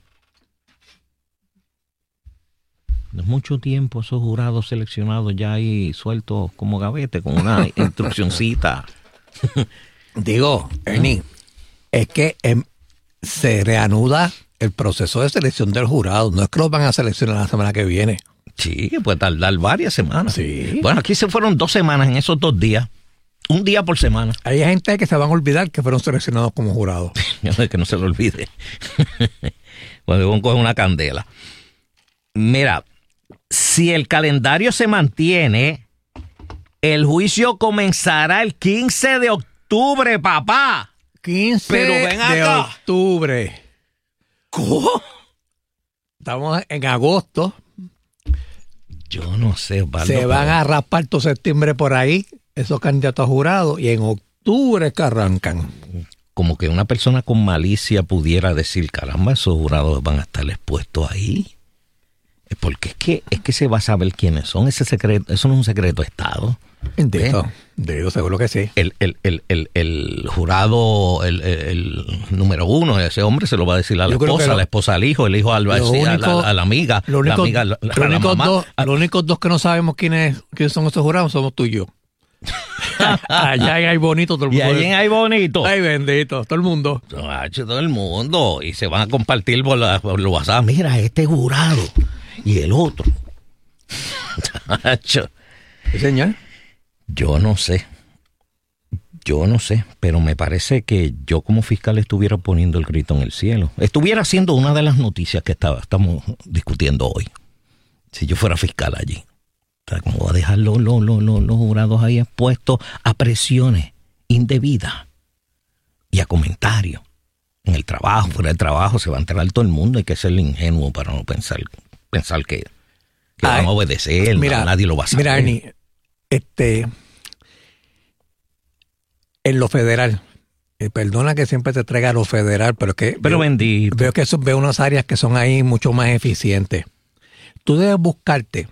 No es mucho tiempo esos jurados seleccionados ya ahí sueltos como gavete, con una instruccioncita. Digo, Ernie, es que eh, se reanuda el proceso de selección del jurado. No es que los van a seleccionar la semana que viene. Sí, que puede tardar varias semanas. Sí. Bueno, aquí se fueron dos semanas en esos dos días. Un día por semana. Hay gente que se van a olvidar que fueron seleccionados como jurados. Que no se lo olvide. Cuando uno coge una candela. Mira, si el calendario se mantiene, el juicio comenzará el quince de octubre, papá. quince Pero ven acá. de octubre. ¿Cómo? Estamos en agosto. Yo no sé, Osvaldo, Se van pero... a raspar todo septiembre por ahí, esos candidatos a jurados, y en octubre es que arrancan. Como que una persona con malicia pudiera decir, caramba, esos jurados van a estar expuestos ahí. Porque es que, es que se va a saber quiénes son. Ese secreto, eso no es un secreto de Estado. Bendito, bendito, seguro que sí. El, el, el, el, el jurado, el, el, el número uno, ese hombre se lo va a decir a la Yo creo que esposa, lo- a la esposa al hijo, el hijo al, Lo sí, a, único- la, a la amiga, Lo único- la amiga, la, los la únicos mamá. dos, los únicos dos que no sabemos quiénes, quiénes son esos jurados somos tú y yo. Allá hay bonito todo el Y mundo. allí hay bonito. Ay, bendito, todo el mundo. Chacho, todo el mundo. Y se van a compartir por, la, por los WhatsApp. Mira, este jurado y el otro. Chacho. ¿Sí, señor? Yo no sé. Yo no sé, pero me parece que yo como fiscal estuviera poniendo el grito en el cielo. Estuviera haciendo una de las noticias que estaba, estamos discutiendo hoy. Si yo fuera fiscal allí. O sea, ¿cómo va a dejar los, los, los, los, los jurados ahí expuestos a presiones indebidas y a comentarios? En el trabajo, fuera del trabajo, se va a enterar todo el mundo. Hay que ser ingenuo para no pensar, pensar que, que Ay, van a obedecer, mira, no, nadie lo va a saber. Mira, Ernie, este, en lo federal, eh, perdona que siempre te traiga lo federal, pero que Pero veo, bendito. veo que eso, veo unas áreas que son ahí mucho más eficientes. Tú debes buscarte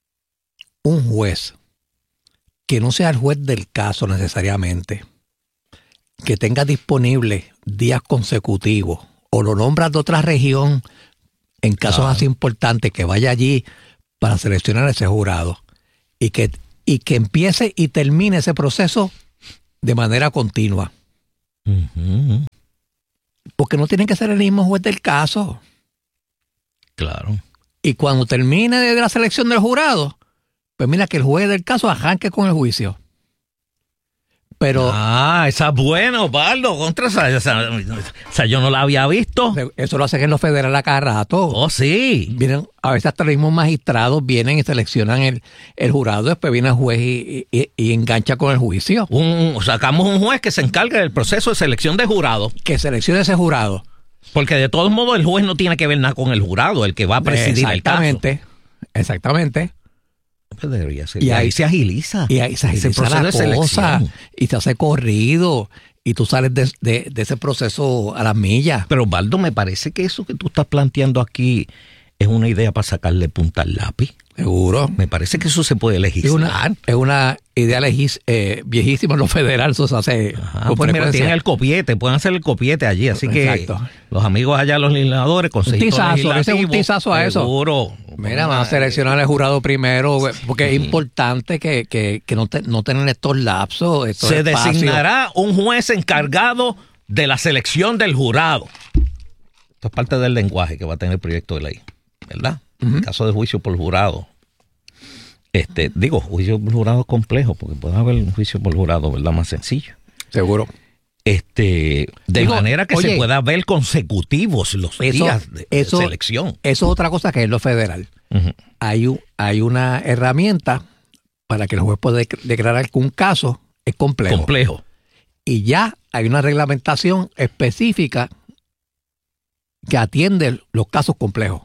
un juez que no sea el juez del caso necesariamente, que tenga disponible días consecutivos o lo nombras de otra región en casos Claro. así importantes, que vaya allí para seleccionar ese jurado y que, y que empiece y termine ese proceso de manera continua. Ujú. Porque no tiene que ser el mismo juez del caso. Claro. Y cuando termine de la selección del jurado, pues mira que el juez del caso arranque con el juicio. Pero Ah, esa es buena, Osvaldo. Contra esa, esa, esa yo no la había visto. eso lo hacen en los federales a cada rato. Oh, sí. Vienen, a veces hasta los mismos magistrados vienen y seleccionan el, el jurado, después viene el juez y, y- y engancha con el juicio. Un, sacamos un juez que se encargue del proceso de selección de jurado. Que seleccione ese jurado. Porque de todos modos el juez no tiene que ver nada con el jurado, el que va a presidir el caso. Exactamente, exactamente. Pues debería ser. Y Y ahí, ahí- se agiliza. Y ahí se ese agiliza proceso la de cosa, selección. y te hace corrido, y tú sales de, de- de ese proceso a las millas. Pero Osvaldo, me parece que eso que tú estás planteando aquí es una idea para sacarle punta al lápiz. Seguro. Me parece que eso se puede Es legislar. una, es una idea legis- eh, viejísima en lo federal, eso se hace Ah, con pues mira, frecuencia. tienen el copiete, pueden hacer el copiete allí, así que Exacto. los amigos allá, los legisladores, consejitos tizazo, ese es un legislativos, tizazo a eso. seguro. Mira, van a seleccionar el jurado primero, güey, porque es importante que, que, que no, te, no tener estos lapsos. Estos Se espacios. designará un juez encargado de la selección del jurado. Esto es parte del lenguaje que va a tener el proyecto de ley, ¿verdad? En caso de juicio por jurado. Este, digo, juicio por jurado complejo, porque puede haber un juicio por jurado, ¿verdad? Más sencillo. Seguro. Este, de Digo, manera que oye, se pueda ver consecutivos los Eso, días de, de eso, selección. eso es otra cosa que es lo federal. Ujú. Hay, un- hay una herramienta para que el juez pueda dec- declarar que un caso es complejo. Complejo. Y ya hay una reglamentación específica que atiende los casos complejos.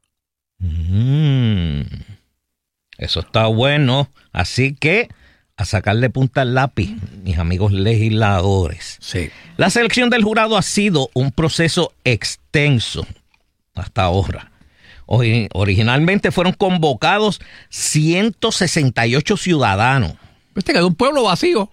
Mm. Eso está bueno. Así que a sacarle punta al lápiz, mis amigos legisladores. Sí. La selección del jurado ha sido un proceso extenso hasta ahora. Ori- Originalmente fueron convocados ciento sesenta y ocho ciudadanos. Este quedó un pueblo vacío.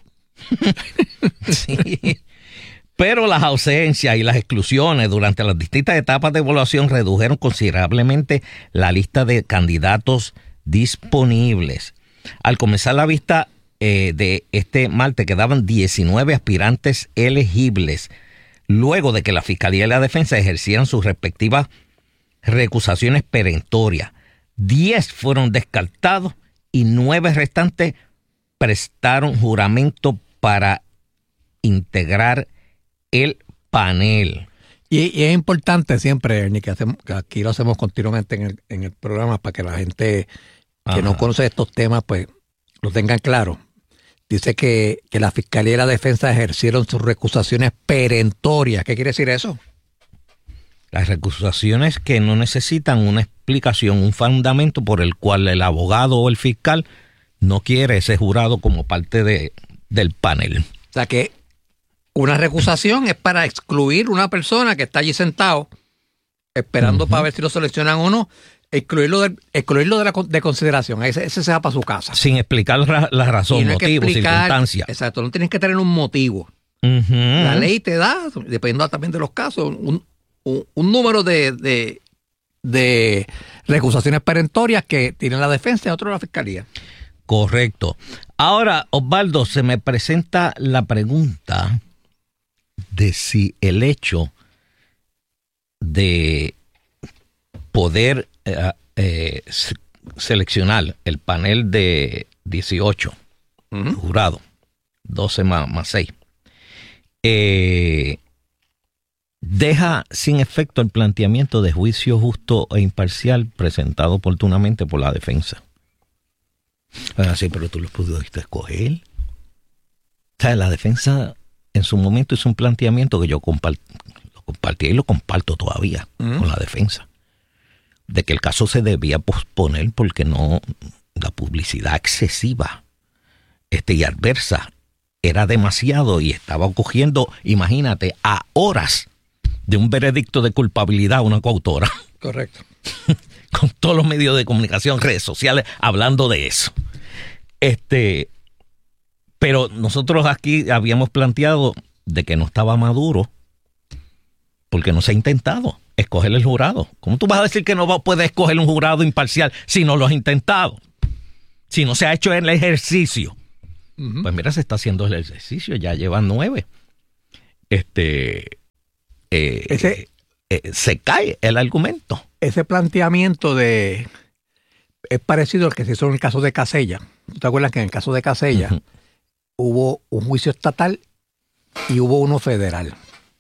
Sí. Pero las ausencias y las exclusiones durante las distintas etapas de evaluación redujeron considerablemente la lista de candidatos disponibles. Al comenzar la vista eh, de este martes quedaban diecinueve aspirantes elegibles, luego de que la Fiscalía y la Defensa ejercieran sus respectivas recusaciones perentorias. diez fueron descartados y nueve restantes prestaron juramento para integrar el panel. Y, y es importante siempre, Ernie, que, hacemos, que aquí lo hacemos continuamente en el, en el programa para que la gente que Ajá. no conoce estos temas, pues lo tengan claro. Dice que, que la Fiscalía y la Defensa ejercieron sus recusaciones perentorias. ¿Qué quiere decir eso? Las recusaciones que no necesitan una explicación, un fundamento por el cual el abogado o el fiscal no quiere ese jurado como parte de, del panel. O sea que una recusación es para excluir una persona que está allí sentado esperando Ujú. para ver si lo seleccionan o no. Excluirlo de, excluirlo de, la, de consideración. Ese, ese se va para su casa. Sin explicar la, la razón, Tiene motivo, explicar, circunstancia. Exacto, no tienes que tener un motivo. Uh-huh. La ley te da, dependiendo también de los casos, un, un, un número de, de, de recusaciones perentorias que tiene la defensa y otro la fiscalía. Correcto. Ahora, Osvaldo, se me presenta la pregunta de si el hecho de poder eh, eh, seleccionar el panel de dieciocho uh-huh. jurados, doce más, más seis, eh, deja sin efecto el planteamiento de juicio justo e imparcial presentado oportunamente por la defensa. Ah, sí, pero tú lo pudiste escoger. O sea, la defensa en su momento hizo un planteamiento que yo compart- lo compartí y lo comparto todavía uh-huh. con la defensa, de que el caso se debía posponer porque no, la publicidad excesiva este, y adversa era demasiado y estaba cogiendo, imagínate, a horas de un veredicto de culpabilidad a una coautora. Correcto. Con todos los medios de comunicación, redes sociales, hablando de eso. Este, pero nosotros aquí habíamos planteado de que no estaba maduro porque no se ha intentado escoger el jurado. ¿Cómo tú vas a decir que no puedes escoger un jurado imparcial si no lo has intentado? Si no se ha hecho el ejercicio. Uh-huh. Pues mira, se está haciendo el ejercicio, ya llevan nueve. Este, eh, Ese, eh, se cae el argumento. Ese planteamiento de es parecido al que se hizo en el caso de Casella. ¿Tú te acuerdas que en el caso de Casella uh-huh. hubo un juicio estatal y hubo uno federal?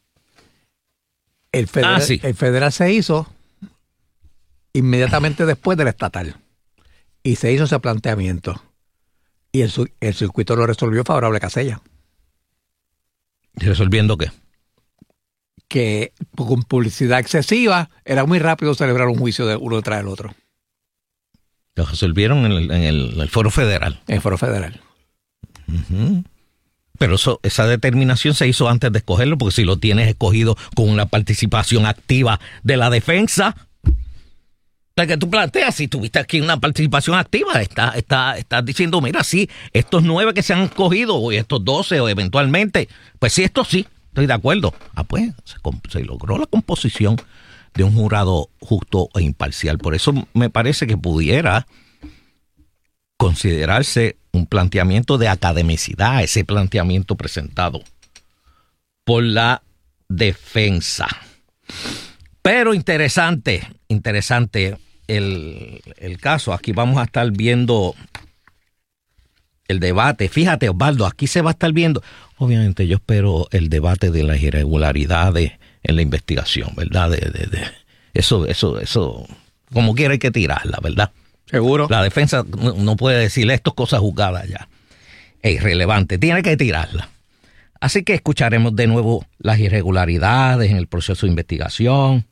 El federal, ah, sí. el federal se hizo inmediatamente después del estatal y se hizo ese planteamiento y el, el circuito lo resolvió favorable a Casella. ¿Resolviendo qué? Que con publicidad excesiva era muy rápido celebrar un juicio de uno detrás del otro. Lo resolvieron en el, en el, en el foro federal. En el foro federal. Uh-huh. Pero eso, esa determinación se hizo antes de escogerlo, porque si lo tienes escogido con una participación activa de la defensa, la que tú planteas, si tuviste aquí una participación activa, está, está, estás diciendo, mira, sí, estos nueve que se han escogido, o estos doce, o eventualmente, pues sí, estos sí, estoy de acuerdo. Ah, pues, se, se logró la composición de un jurado justo e imparcial. Por eso me parece que pudiera considerarse un planteamiento de academicidad, ese planteamiento presentado por la defensa. Pero interesante, interesante el, el caso. Aquí vamos a estar viendo el debate. Fíjate, Osvaldo, aquí se va a estar viendo. Obviamente yo espero el debate de las irregularidades en la investigación, ¿verdad? De, de, de, eso, eso, eso, como quiera hay que tirarla, ¿verdad? Seguro. La defensa no, no puede decirle esto es cosa juzgada ya. Es irrelevante, tiene que tirarla. Así que escucharemos de nuevo las irregularidades en el proceso de investigación,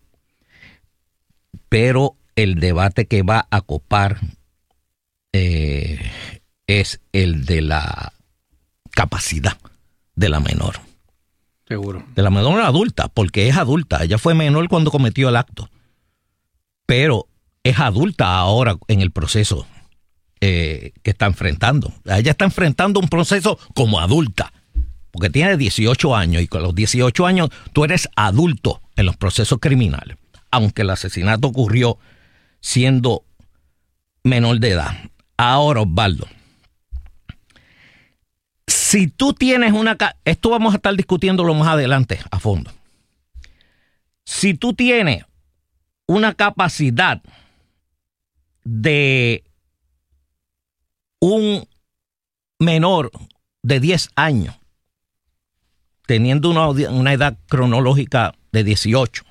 pero el debate que va a copar eh, es el de la capacidad de la menor. Seguro. De la menor adulta, porque es adulta. Ella fue menor cuando cometió el acto, pero es adulta ahora en el proceso eh, que está enfrentando. Ella está enfrentando un proceso como adulta, porque tiene dieciocho años y con los dieciocho años tú eres adulto en los procesos criminales, aunque el asesinato ocurrió siendo menor de edad. Ahora, Osvaldo, si tú tienes una... Esto vamos a estar discutiéndolo más adelante a fondo. Si tú tienes una capacidad de un menor de diez años, teniendo una, una edad cronológica de dieciocho,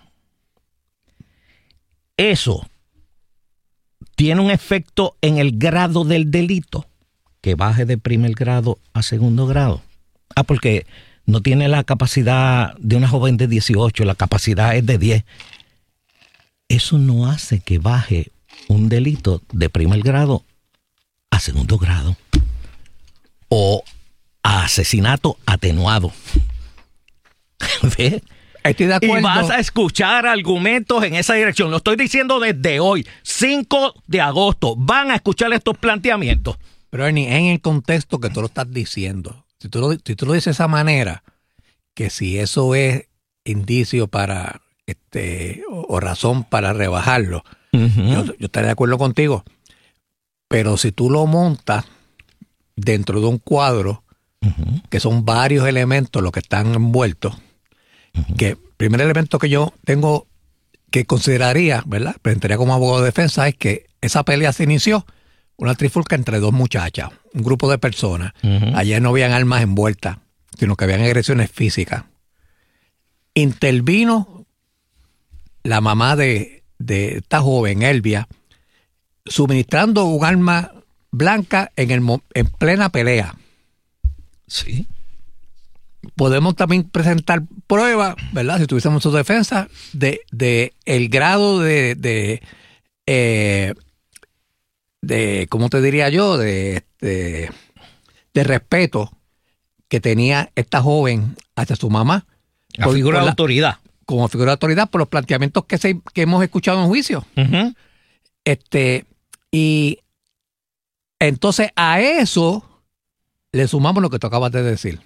eso tiene un efecto en el grado del delito, que baje de primer grado a segundo grado. Ah, porque no tiene la capacidad de una joven de dieciocho, la capacidad es de diez. Eso no hace que baje un delito de primer grado a segundo grado o a asesinato atenuado. ¿Ves? Estoy de acuerdo. Y vas a escuchar argumentos en esa dirección. Lo estoy diciendo desde hoy, cinco de agosto. Van a escuchar estos planteamientos. Pero Ernie, en el contexto que tú lo estás diciendo, si tú lo, si tú lo dices de esa manera, que si eso es indicio para, este, o, o razón para rebajarlo, uh-huh. yo, yo estaré de acuerdo contigo. Pero si tú lo montas dentro de un cuadro, uh-huh. que son varios elementos los que están envueltos, uh-huh. que el primer elemento que yo tengo que consideraría, ¿verdad? Presentaría como abogado de defensa, es que esa pelea se inició una trifulca entre dos muchachas, un grupo de personas. Uh-huh. Allá no habían armas envueltas, sino que habían agresiones físicas. Intervino la mamá de, de esta joven, Elvia, suministrando un arma blanca en, el, en plena pelea. Sí. Podemos también presentar pruebas, ¿verdad? Si tuviésemos su defensa, de, de el grado de... de eh, de, ¿cómo te diría yo? De, de, de respeto que tenía esta joven hacia su mamá. La por, figura por de la, autoridad. Como figura de autoridad por los planteamientos que, se, que hemos escuchado en juicio. Uh-huh. Este, y entonces a eso le sumamos lo que tú acabas de decir.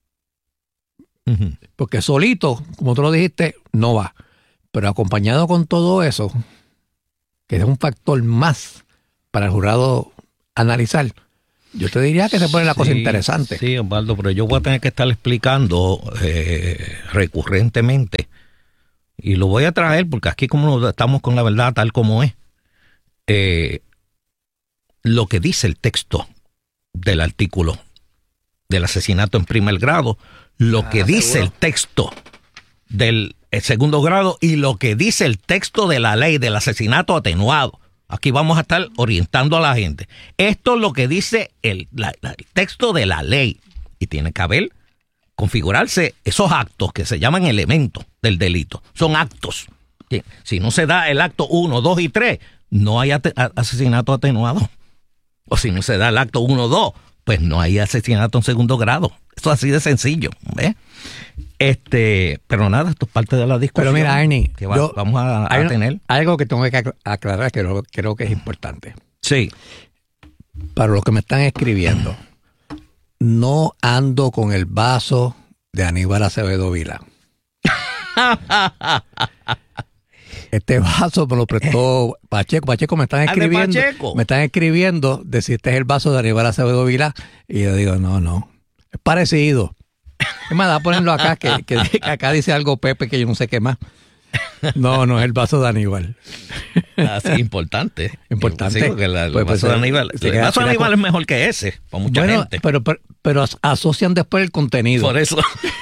Uh-huh. Porque solito, como tú lo dijiste, no va. Pero acompañado con todo eso, que es un factor más para el jurado analizar, yo te diría que se pone la sí, cosa interesante. Sí, Osvaldo, pero yo voy a tener que estar explicando eh, recurrentemente, y lo voy a traer porque aquí como estamos con la verdad tal como es, eh, lo que dice el texto del artículo del asesinato en primer grado, lo ah, que dice seguro. El texto del segundo grado y lo que dice el texto de la ley del asesinato atenuado. Aquí vamos a estar orientando a la gente. Esto es lo que dice el, la, la, el texto de la ley. Y tiene que haber, configurarse esos actos que se llaman elementos del delito. Son actos. Si no se da el acto uno, dos y tres, no hay ate- asesinato atenuado. O si no se da el acto uno, dos, pues no hay asesinato en segundo grado. Eso es así de sencillo. ¿Ves? Este, pero nada, esto es parte de la discusión. Pero mira, Ernie, que va, yo, vamos a, a hay tener. Algo que tengo que aclarar que creo, creo que es importante. Sí. Para los que me están escribiendo, no ando con el vaso de Aníbal Acevedo Vila. Este vaso me lo prestó Pacheco. Pacheco me están escribiendo. Me están escribiendo de si este es el vaso de Aníbal Acevedo Vila. Y yo digo, no, no. Es parecido. Es más, da ponerlo acá, que, que, que acá dice algo Pepe que yo no sé qué más. No, no es el vaso de Aníbal. Así importante. Importante. Sí, porque la, el pues, vaso pues, de Aníbal, el queda, vaso de Aníbal con... es mejor que ese, para mucha bueno, gente. Pero, pero, pero asocian después el contenido. Por eso.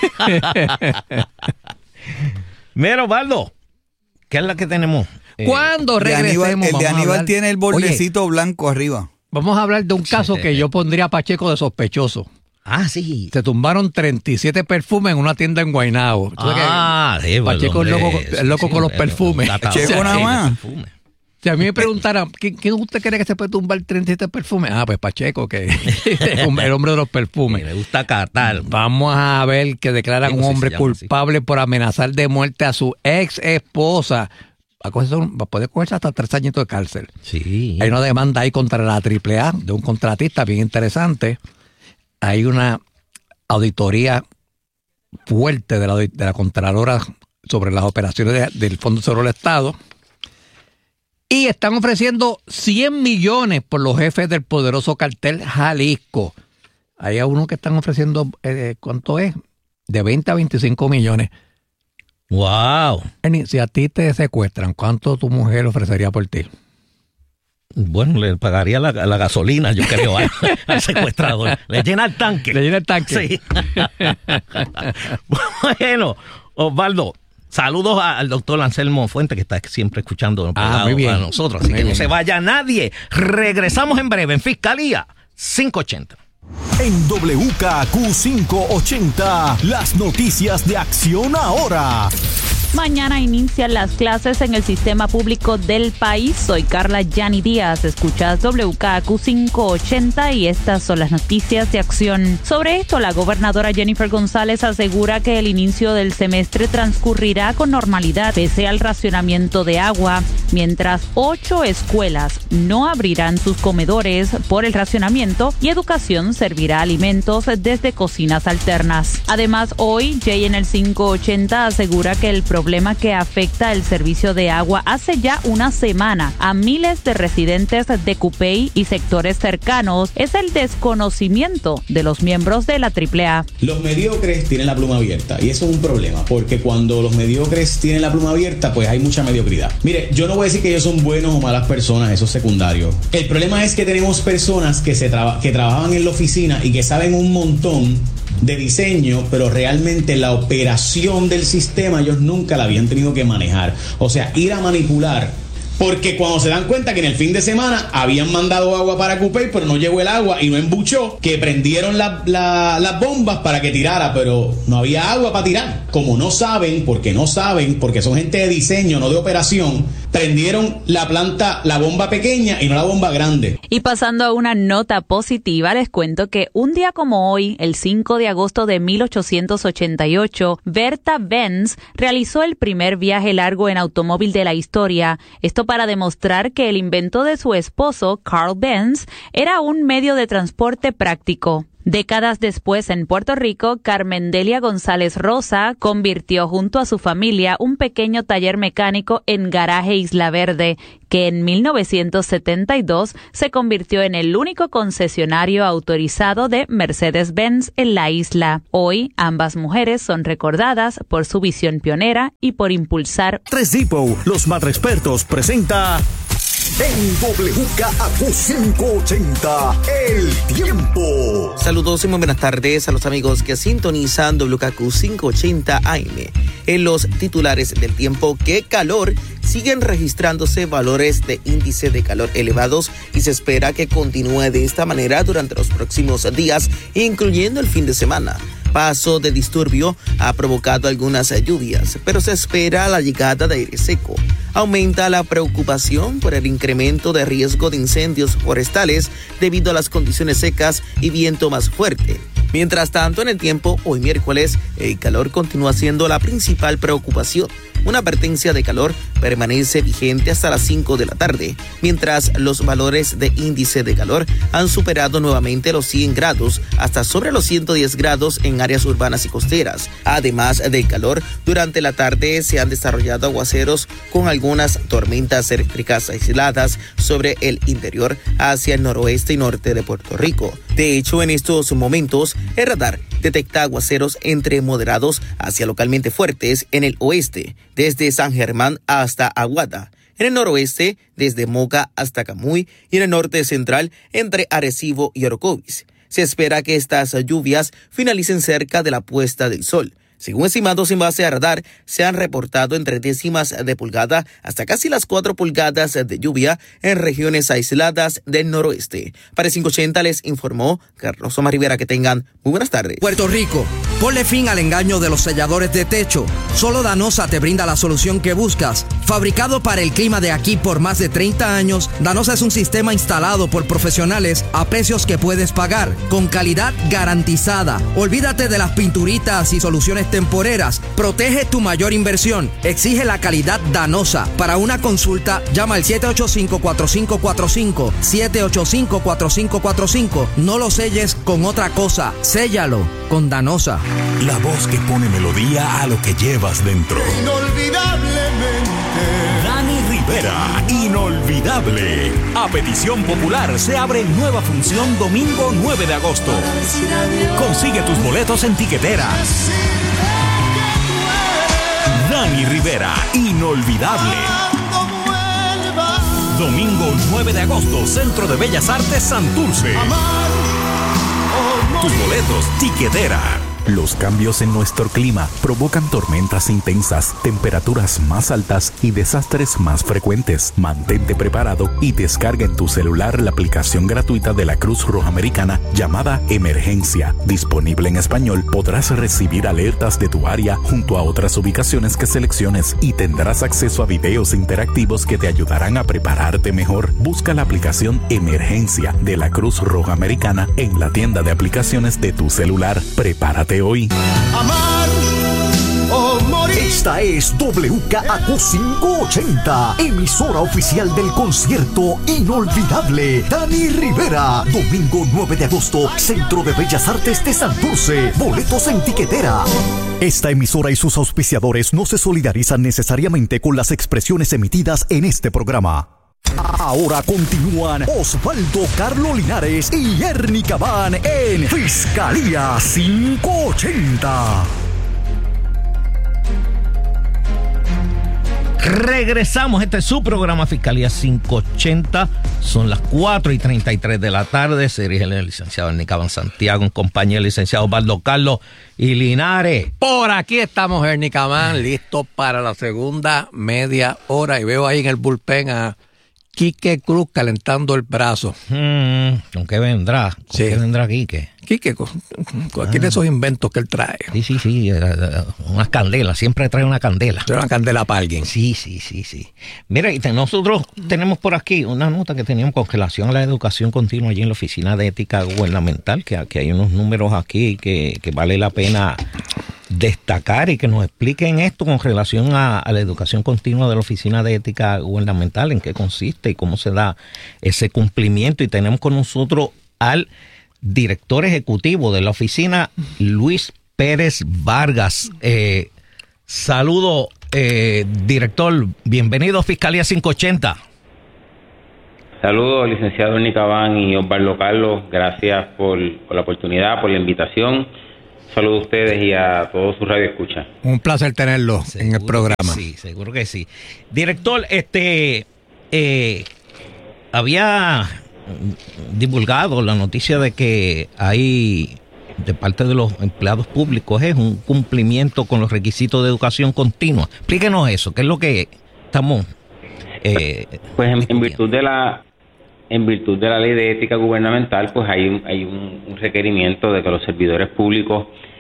Mira, Osvaldo, ¿qué es la que tenemos? ¿Cuándo regresemos? Aníbal, el de Aníbal tiene el bordecito Oye, blanco arriba. Vamos a hablar de un caso sí, que yo pondría a Pacheco de sospechoso. Ah, sí. Se tumbaron treinta y siete perfumes en una tienda en Guaynabo. Ah, sí, Pacheco es loco, es loco sí, con los perfumes. Pacheco nada más. Si a mí me preguntaran, ¿quién, ¿quién usted cree que se puede tumbar treinta y siete perfumes? Ah, pues Pacheco, que el hombre de los perfumes. Me gusta catar. Vamos a ver que declaran un hombre culpable por amenazar de muerte a su ex esposa. Va a, cogerse, va a poder cogerse hasta tres añitos de cárcel. Sí. Hay una demanda ahí contra la triple A de un contratista bien interesante. Hay una auditoría fuerte de la, de la Contralora sobre las operaciones de, del Fondo Seguro del Estado. Y están ofreciendo cien millones por los jefes del poderoso cartel Jalisco. Hay a uno que están ofreciendo, eh, ¿cuánto es? De veinte a veinticinco millones. ¡Wow! Si a ti te secuestran, ¿cuánto tu mujer ofrecería por ti? Bueno, le pagaría la, la gasolina, yo creo, al, al secuestrador. Le llena el tanque. Le llena el tanque. Sí. Bueno, Osvaldo, saludos al doctor Anselmo Fuente, que está siempre escuchando ah, muy bien. a nosotros. Así muy que bien. no se vaya nadie. Regresamos en breve en Fiscalía quinientos ochenta. En W K Q quinientos ochenta, las noticias de Acción Ahora. Mañana inician las clases en el sistema público del país. Soy Carla Yani Díaz. Escuchas W K Q quinientos ochenta y estas son las noticias de acción. Sobre esto, la gobernadora Jennifer González asegura que el inicio del semestre transcurrirá con normalidad pese al racionamiento de agua, mientras ocho escuelas no abrirán sus comedores por el racionamiento y educación servirá alimentos desde cocinas alternas. Además, hoy Jay en el quinientos ochenta asegura que el problema que afecta el servicio de agua hace ya una semana a miles de residentes de Cupey y sectores cercanos es el desconocimiento de los miembros de la triple A. Los mediocres tienen la pluma abierta y eso es un problema porque cuando los mediocres tienen la pluma abierta pues hay mucha mediocridad. Mire, yo no voy a decir que ellos son buenos o malas personas, eso es secundario. El problema es que tenemos personas que, se traba, que trabajan en la oficina y que saben un montón de diseño, pero realmente la operación del sistema ellos nunca la habían tenido que manejar. O sea, ir a manipular. Porque cuando se dan cuenta que en el fin de semana habían mandado agua para Cupey, pero no llegó el agua y no embuchó, que prendieron la, la, las bombas para que tirara, pero no había agua para tirar. Como no saben, porque no saben, porque son gente de diseño, no de operación, prendieron la planta, la bomba pequeña y no la bomba grande. Y pasando a una nota positiva, les cuento que un día como hoy, el cinco de agosto de mil ochocientos ochenta y ocho, Bertha Benz realizó el primer viaje largo en automóvil de la historia. Esto para demostrar que el invento de su esposo, Carl Benz, era un medio de transporte práctico. Décadas después, en Puerto Rico, Carmen Delia González Rosa convirtió junto a su familia un pequeño taller mecánico en Garaje Isla Verde, que en mil novecientos setenta y dos se convirtió en el único concesionario autorizado de Mercedes-Benz en la isla. Hoy, ambas mujeres son recordadas por su visión pionera y por impulsar. Tres Depot, los más expertos, presenta en W K Q quinientos ochenta, el tiempo. Saludos y muy buenas tardes a los amigos que sintonizan W K Q quinientos ochenta A M. En los titulares del tiempo, qué calor, siguen registrándose valores de índice de calor elevados y se espera que continúe de esta manera durante los próximos días, incluyendo el fin de semana. Paso de disturbio ha provocado algunas lluvias, pero se espera la llegada de aire seco. Aumenta la preocupación por el incremento de riesgo de incendios forestales debido a las condiciones secas y viento más fuerte. Mientras tanto, en el tiempo, hoy miércoles, el calor continúa siendo la principal preocupación. Una advertencia de calor permanece vigente hasta las cinco de la tarde, mientras los valores de índice de calor han superado nuevamente los cien grados hasta sobre los ciento diez grados en áreas urbanas y costeras. Además del calor, durante la tarde se han desarrollado aguaceros con algunas tormentas eléctricas aisladas sobre el interior hacia el noroeste y norte de Puerto Rico. De hecho, en estos momentos, el radar detecta aguaceros entre moderados hacia localmente fuertes en el oeste, desde San Germán hasta Aguada, en el noroeste, desde Moca hasta Camuy, y en el norte central, entre Arecibo y Orocovis. Se espera que estas lluvias finalicen cerca de la puesta del sol. Según estimados en base a radar, se han reportado entre décimas de pulgada hasta casi las cuatro pulgadas de lluvia en regiones aisladas del noroeste. Para quinientos ochenta les informó Carlos Omar Rivera. Que tengan muy buenas tardes. Puerto Rico, ponle fin al engaño de los selladores de techo. Solo Danosa te brinda la solución que buscas. Fabricado para el clima de aquí por más de treinta años, Danosa es un sistema instalado por profesionales a precios que puedes pagar, con calidad garantizada. Olvídate de las pinturitas y soluciones temporeras. Protege tu mayor inversión. Exige la calidad Danosa. Para una consulta, llama al siete ocho cinco, cuatro cinco cuatro cinco, siete ocho cinco, cuatro cinco cuatro cinco. No lo selles con otra cosa. Séllalo con Danosa. La voz que pone melodía a lo que llevas dentro. Inolvidablemente. Dani Rivera, inolvidable. A petición popular se abre nueva función domingo nueve de agosto. Consigue tus boletos en tiquetera. Dani Rivera, inolvidable. Domingo nueve de agosto, Centro de Bellas Artes Santurce. Tus boletos, tiquetera. Los cambios en nuestro clima provocan tormentas intensas, temperaturas más altas y desastres más frecuentes. Mantente preparado y descarga en tu celular la aplicación gratuita de la Cruz Roja Americana llamada Emergencia. Disponible en español, podrás recibir alertas de tu área junto a otras ubicaciones que selecciones y tendrás acceso a videos interactivos que te ayudarán a prepararte mejor. Busca la aplicación Emergencia de la Cruz Roja Americana en la tienda de aplicaciones de tu celular. Prepárate hoy. Amar o morir. Esta es W K A Q quinientos ochenta, emisora oficial del concierto inolvidable Dani Rivera. Domingo nueve de agosto, Centro de Bellas Artes de Santurce. Boletos en tiquetera. Esta emisora y sus auspiciadores no se solidarizan necesariamente con las expresiones emitidas en este programa. Ahora continúan Osvaldo Carlo Linares y Ernie Cabán en Fiscalía quinientos ochenta. Regresamos, este es su programa Fiscalía quinientos ochenta. Son las cuatro y treinta y tres de la tarde. Se dirige el licenciado Ernie Cabán Santiago en compañía del licenciado Osvaldo Carlos y Linares. Por aquí estamos, Ernie Cabán, listos para la segunda media hora. Y veo ahí en el bullpen a Quique Cruz calentando el brazo. Hmm, ¿Con qué vendrá? ¿Con sí. qué vendrá Quique? Quique, con cualquier de esos inventos que él trae. Sí, sí, sí, unas candelas, siempre trae una candela. Trae una candela para alguien. Sí, sí, sí, sí. Mira, y nosotros tenemos por aquí una nota que teníamos con relación a la educación continua allí en la Oficina de Ética Gubernamental, que, que hay unos números aquí que, que vale la pena destacar y que nos expliquen esto con relación a, a la educación continua de la Oficina de Ética Gubernamental, en qué consiste y cómo se da ese cumplimiento. Y tenemos con nosotros al director ejecutivo de la oficina, Luis Pérez Vargas. Eh, saludo, eh, director, bienvenido a Fiscalía quinientos ochenta. Saludos, licenciado Ernie Cabán y Osvaldo Carlos, gracias por, por la oportunidad, por la invitación. Saludos a ustedes y a todos sus radioescuchas. Un placer tenerlo seguro en el programa. Sí, seguro que sí. Director, este eh, había divulgado la noticia de que hay de parte de los empleados públicos es un cumplimiento con los requisitos de educación continua. Explíquenos eso, ¿qué es lo que estamos eh, pues en, en virtud de la en virtud de la ley de ética gubernamental, pues hay un, hay un, un requerimiento de que los servidores públicos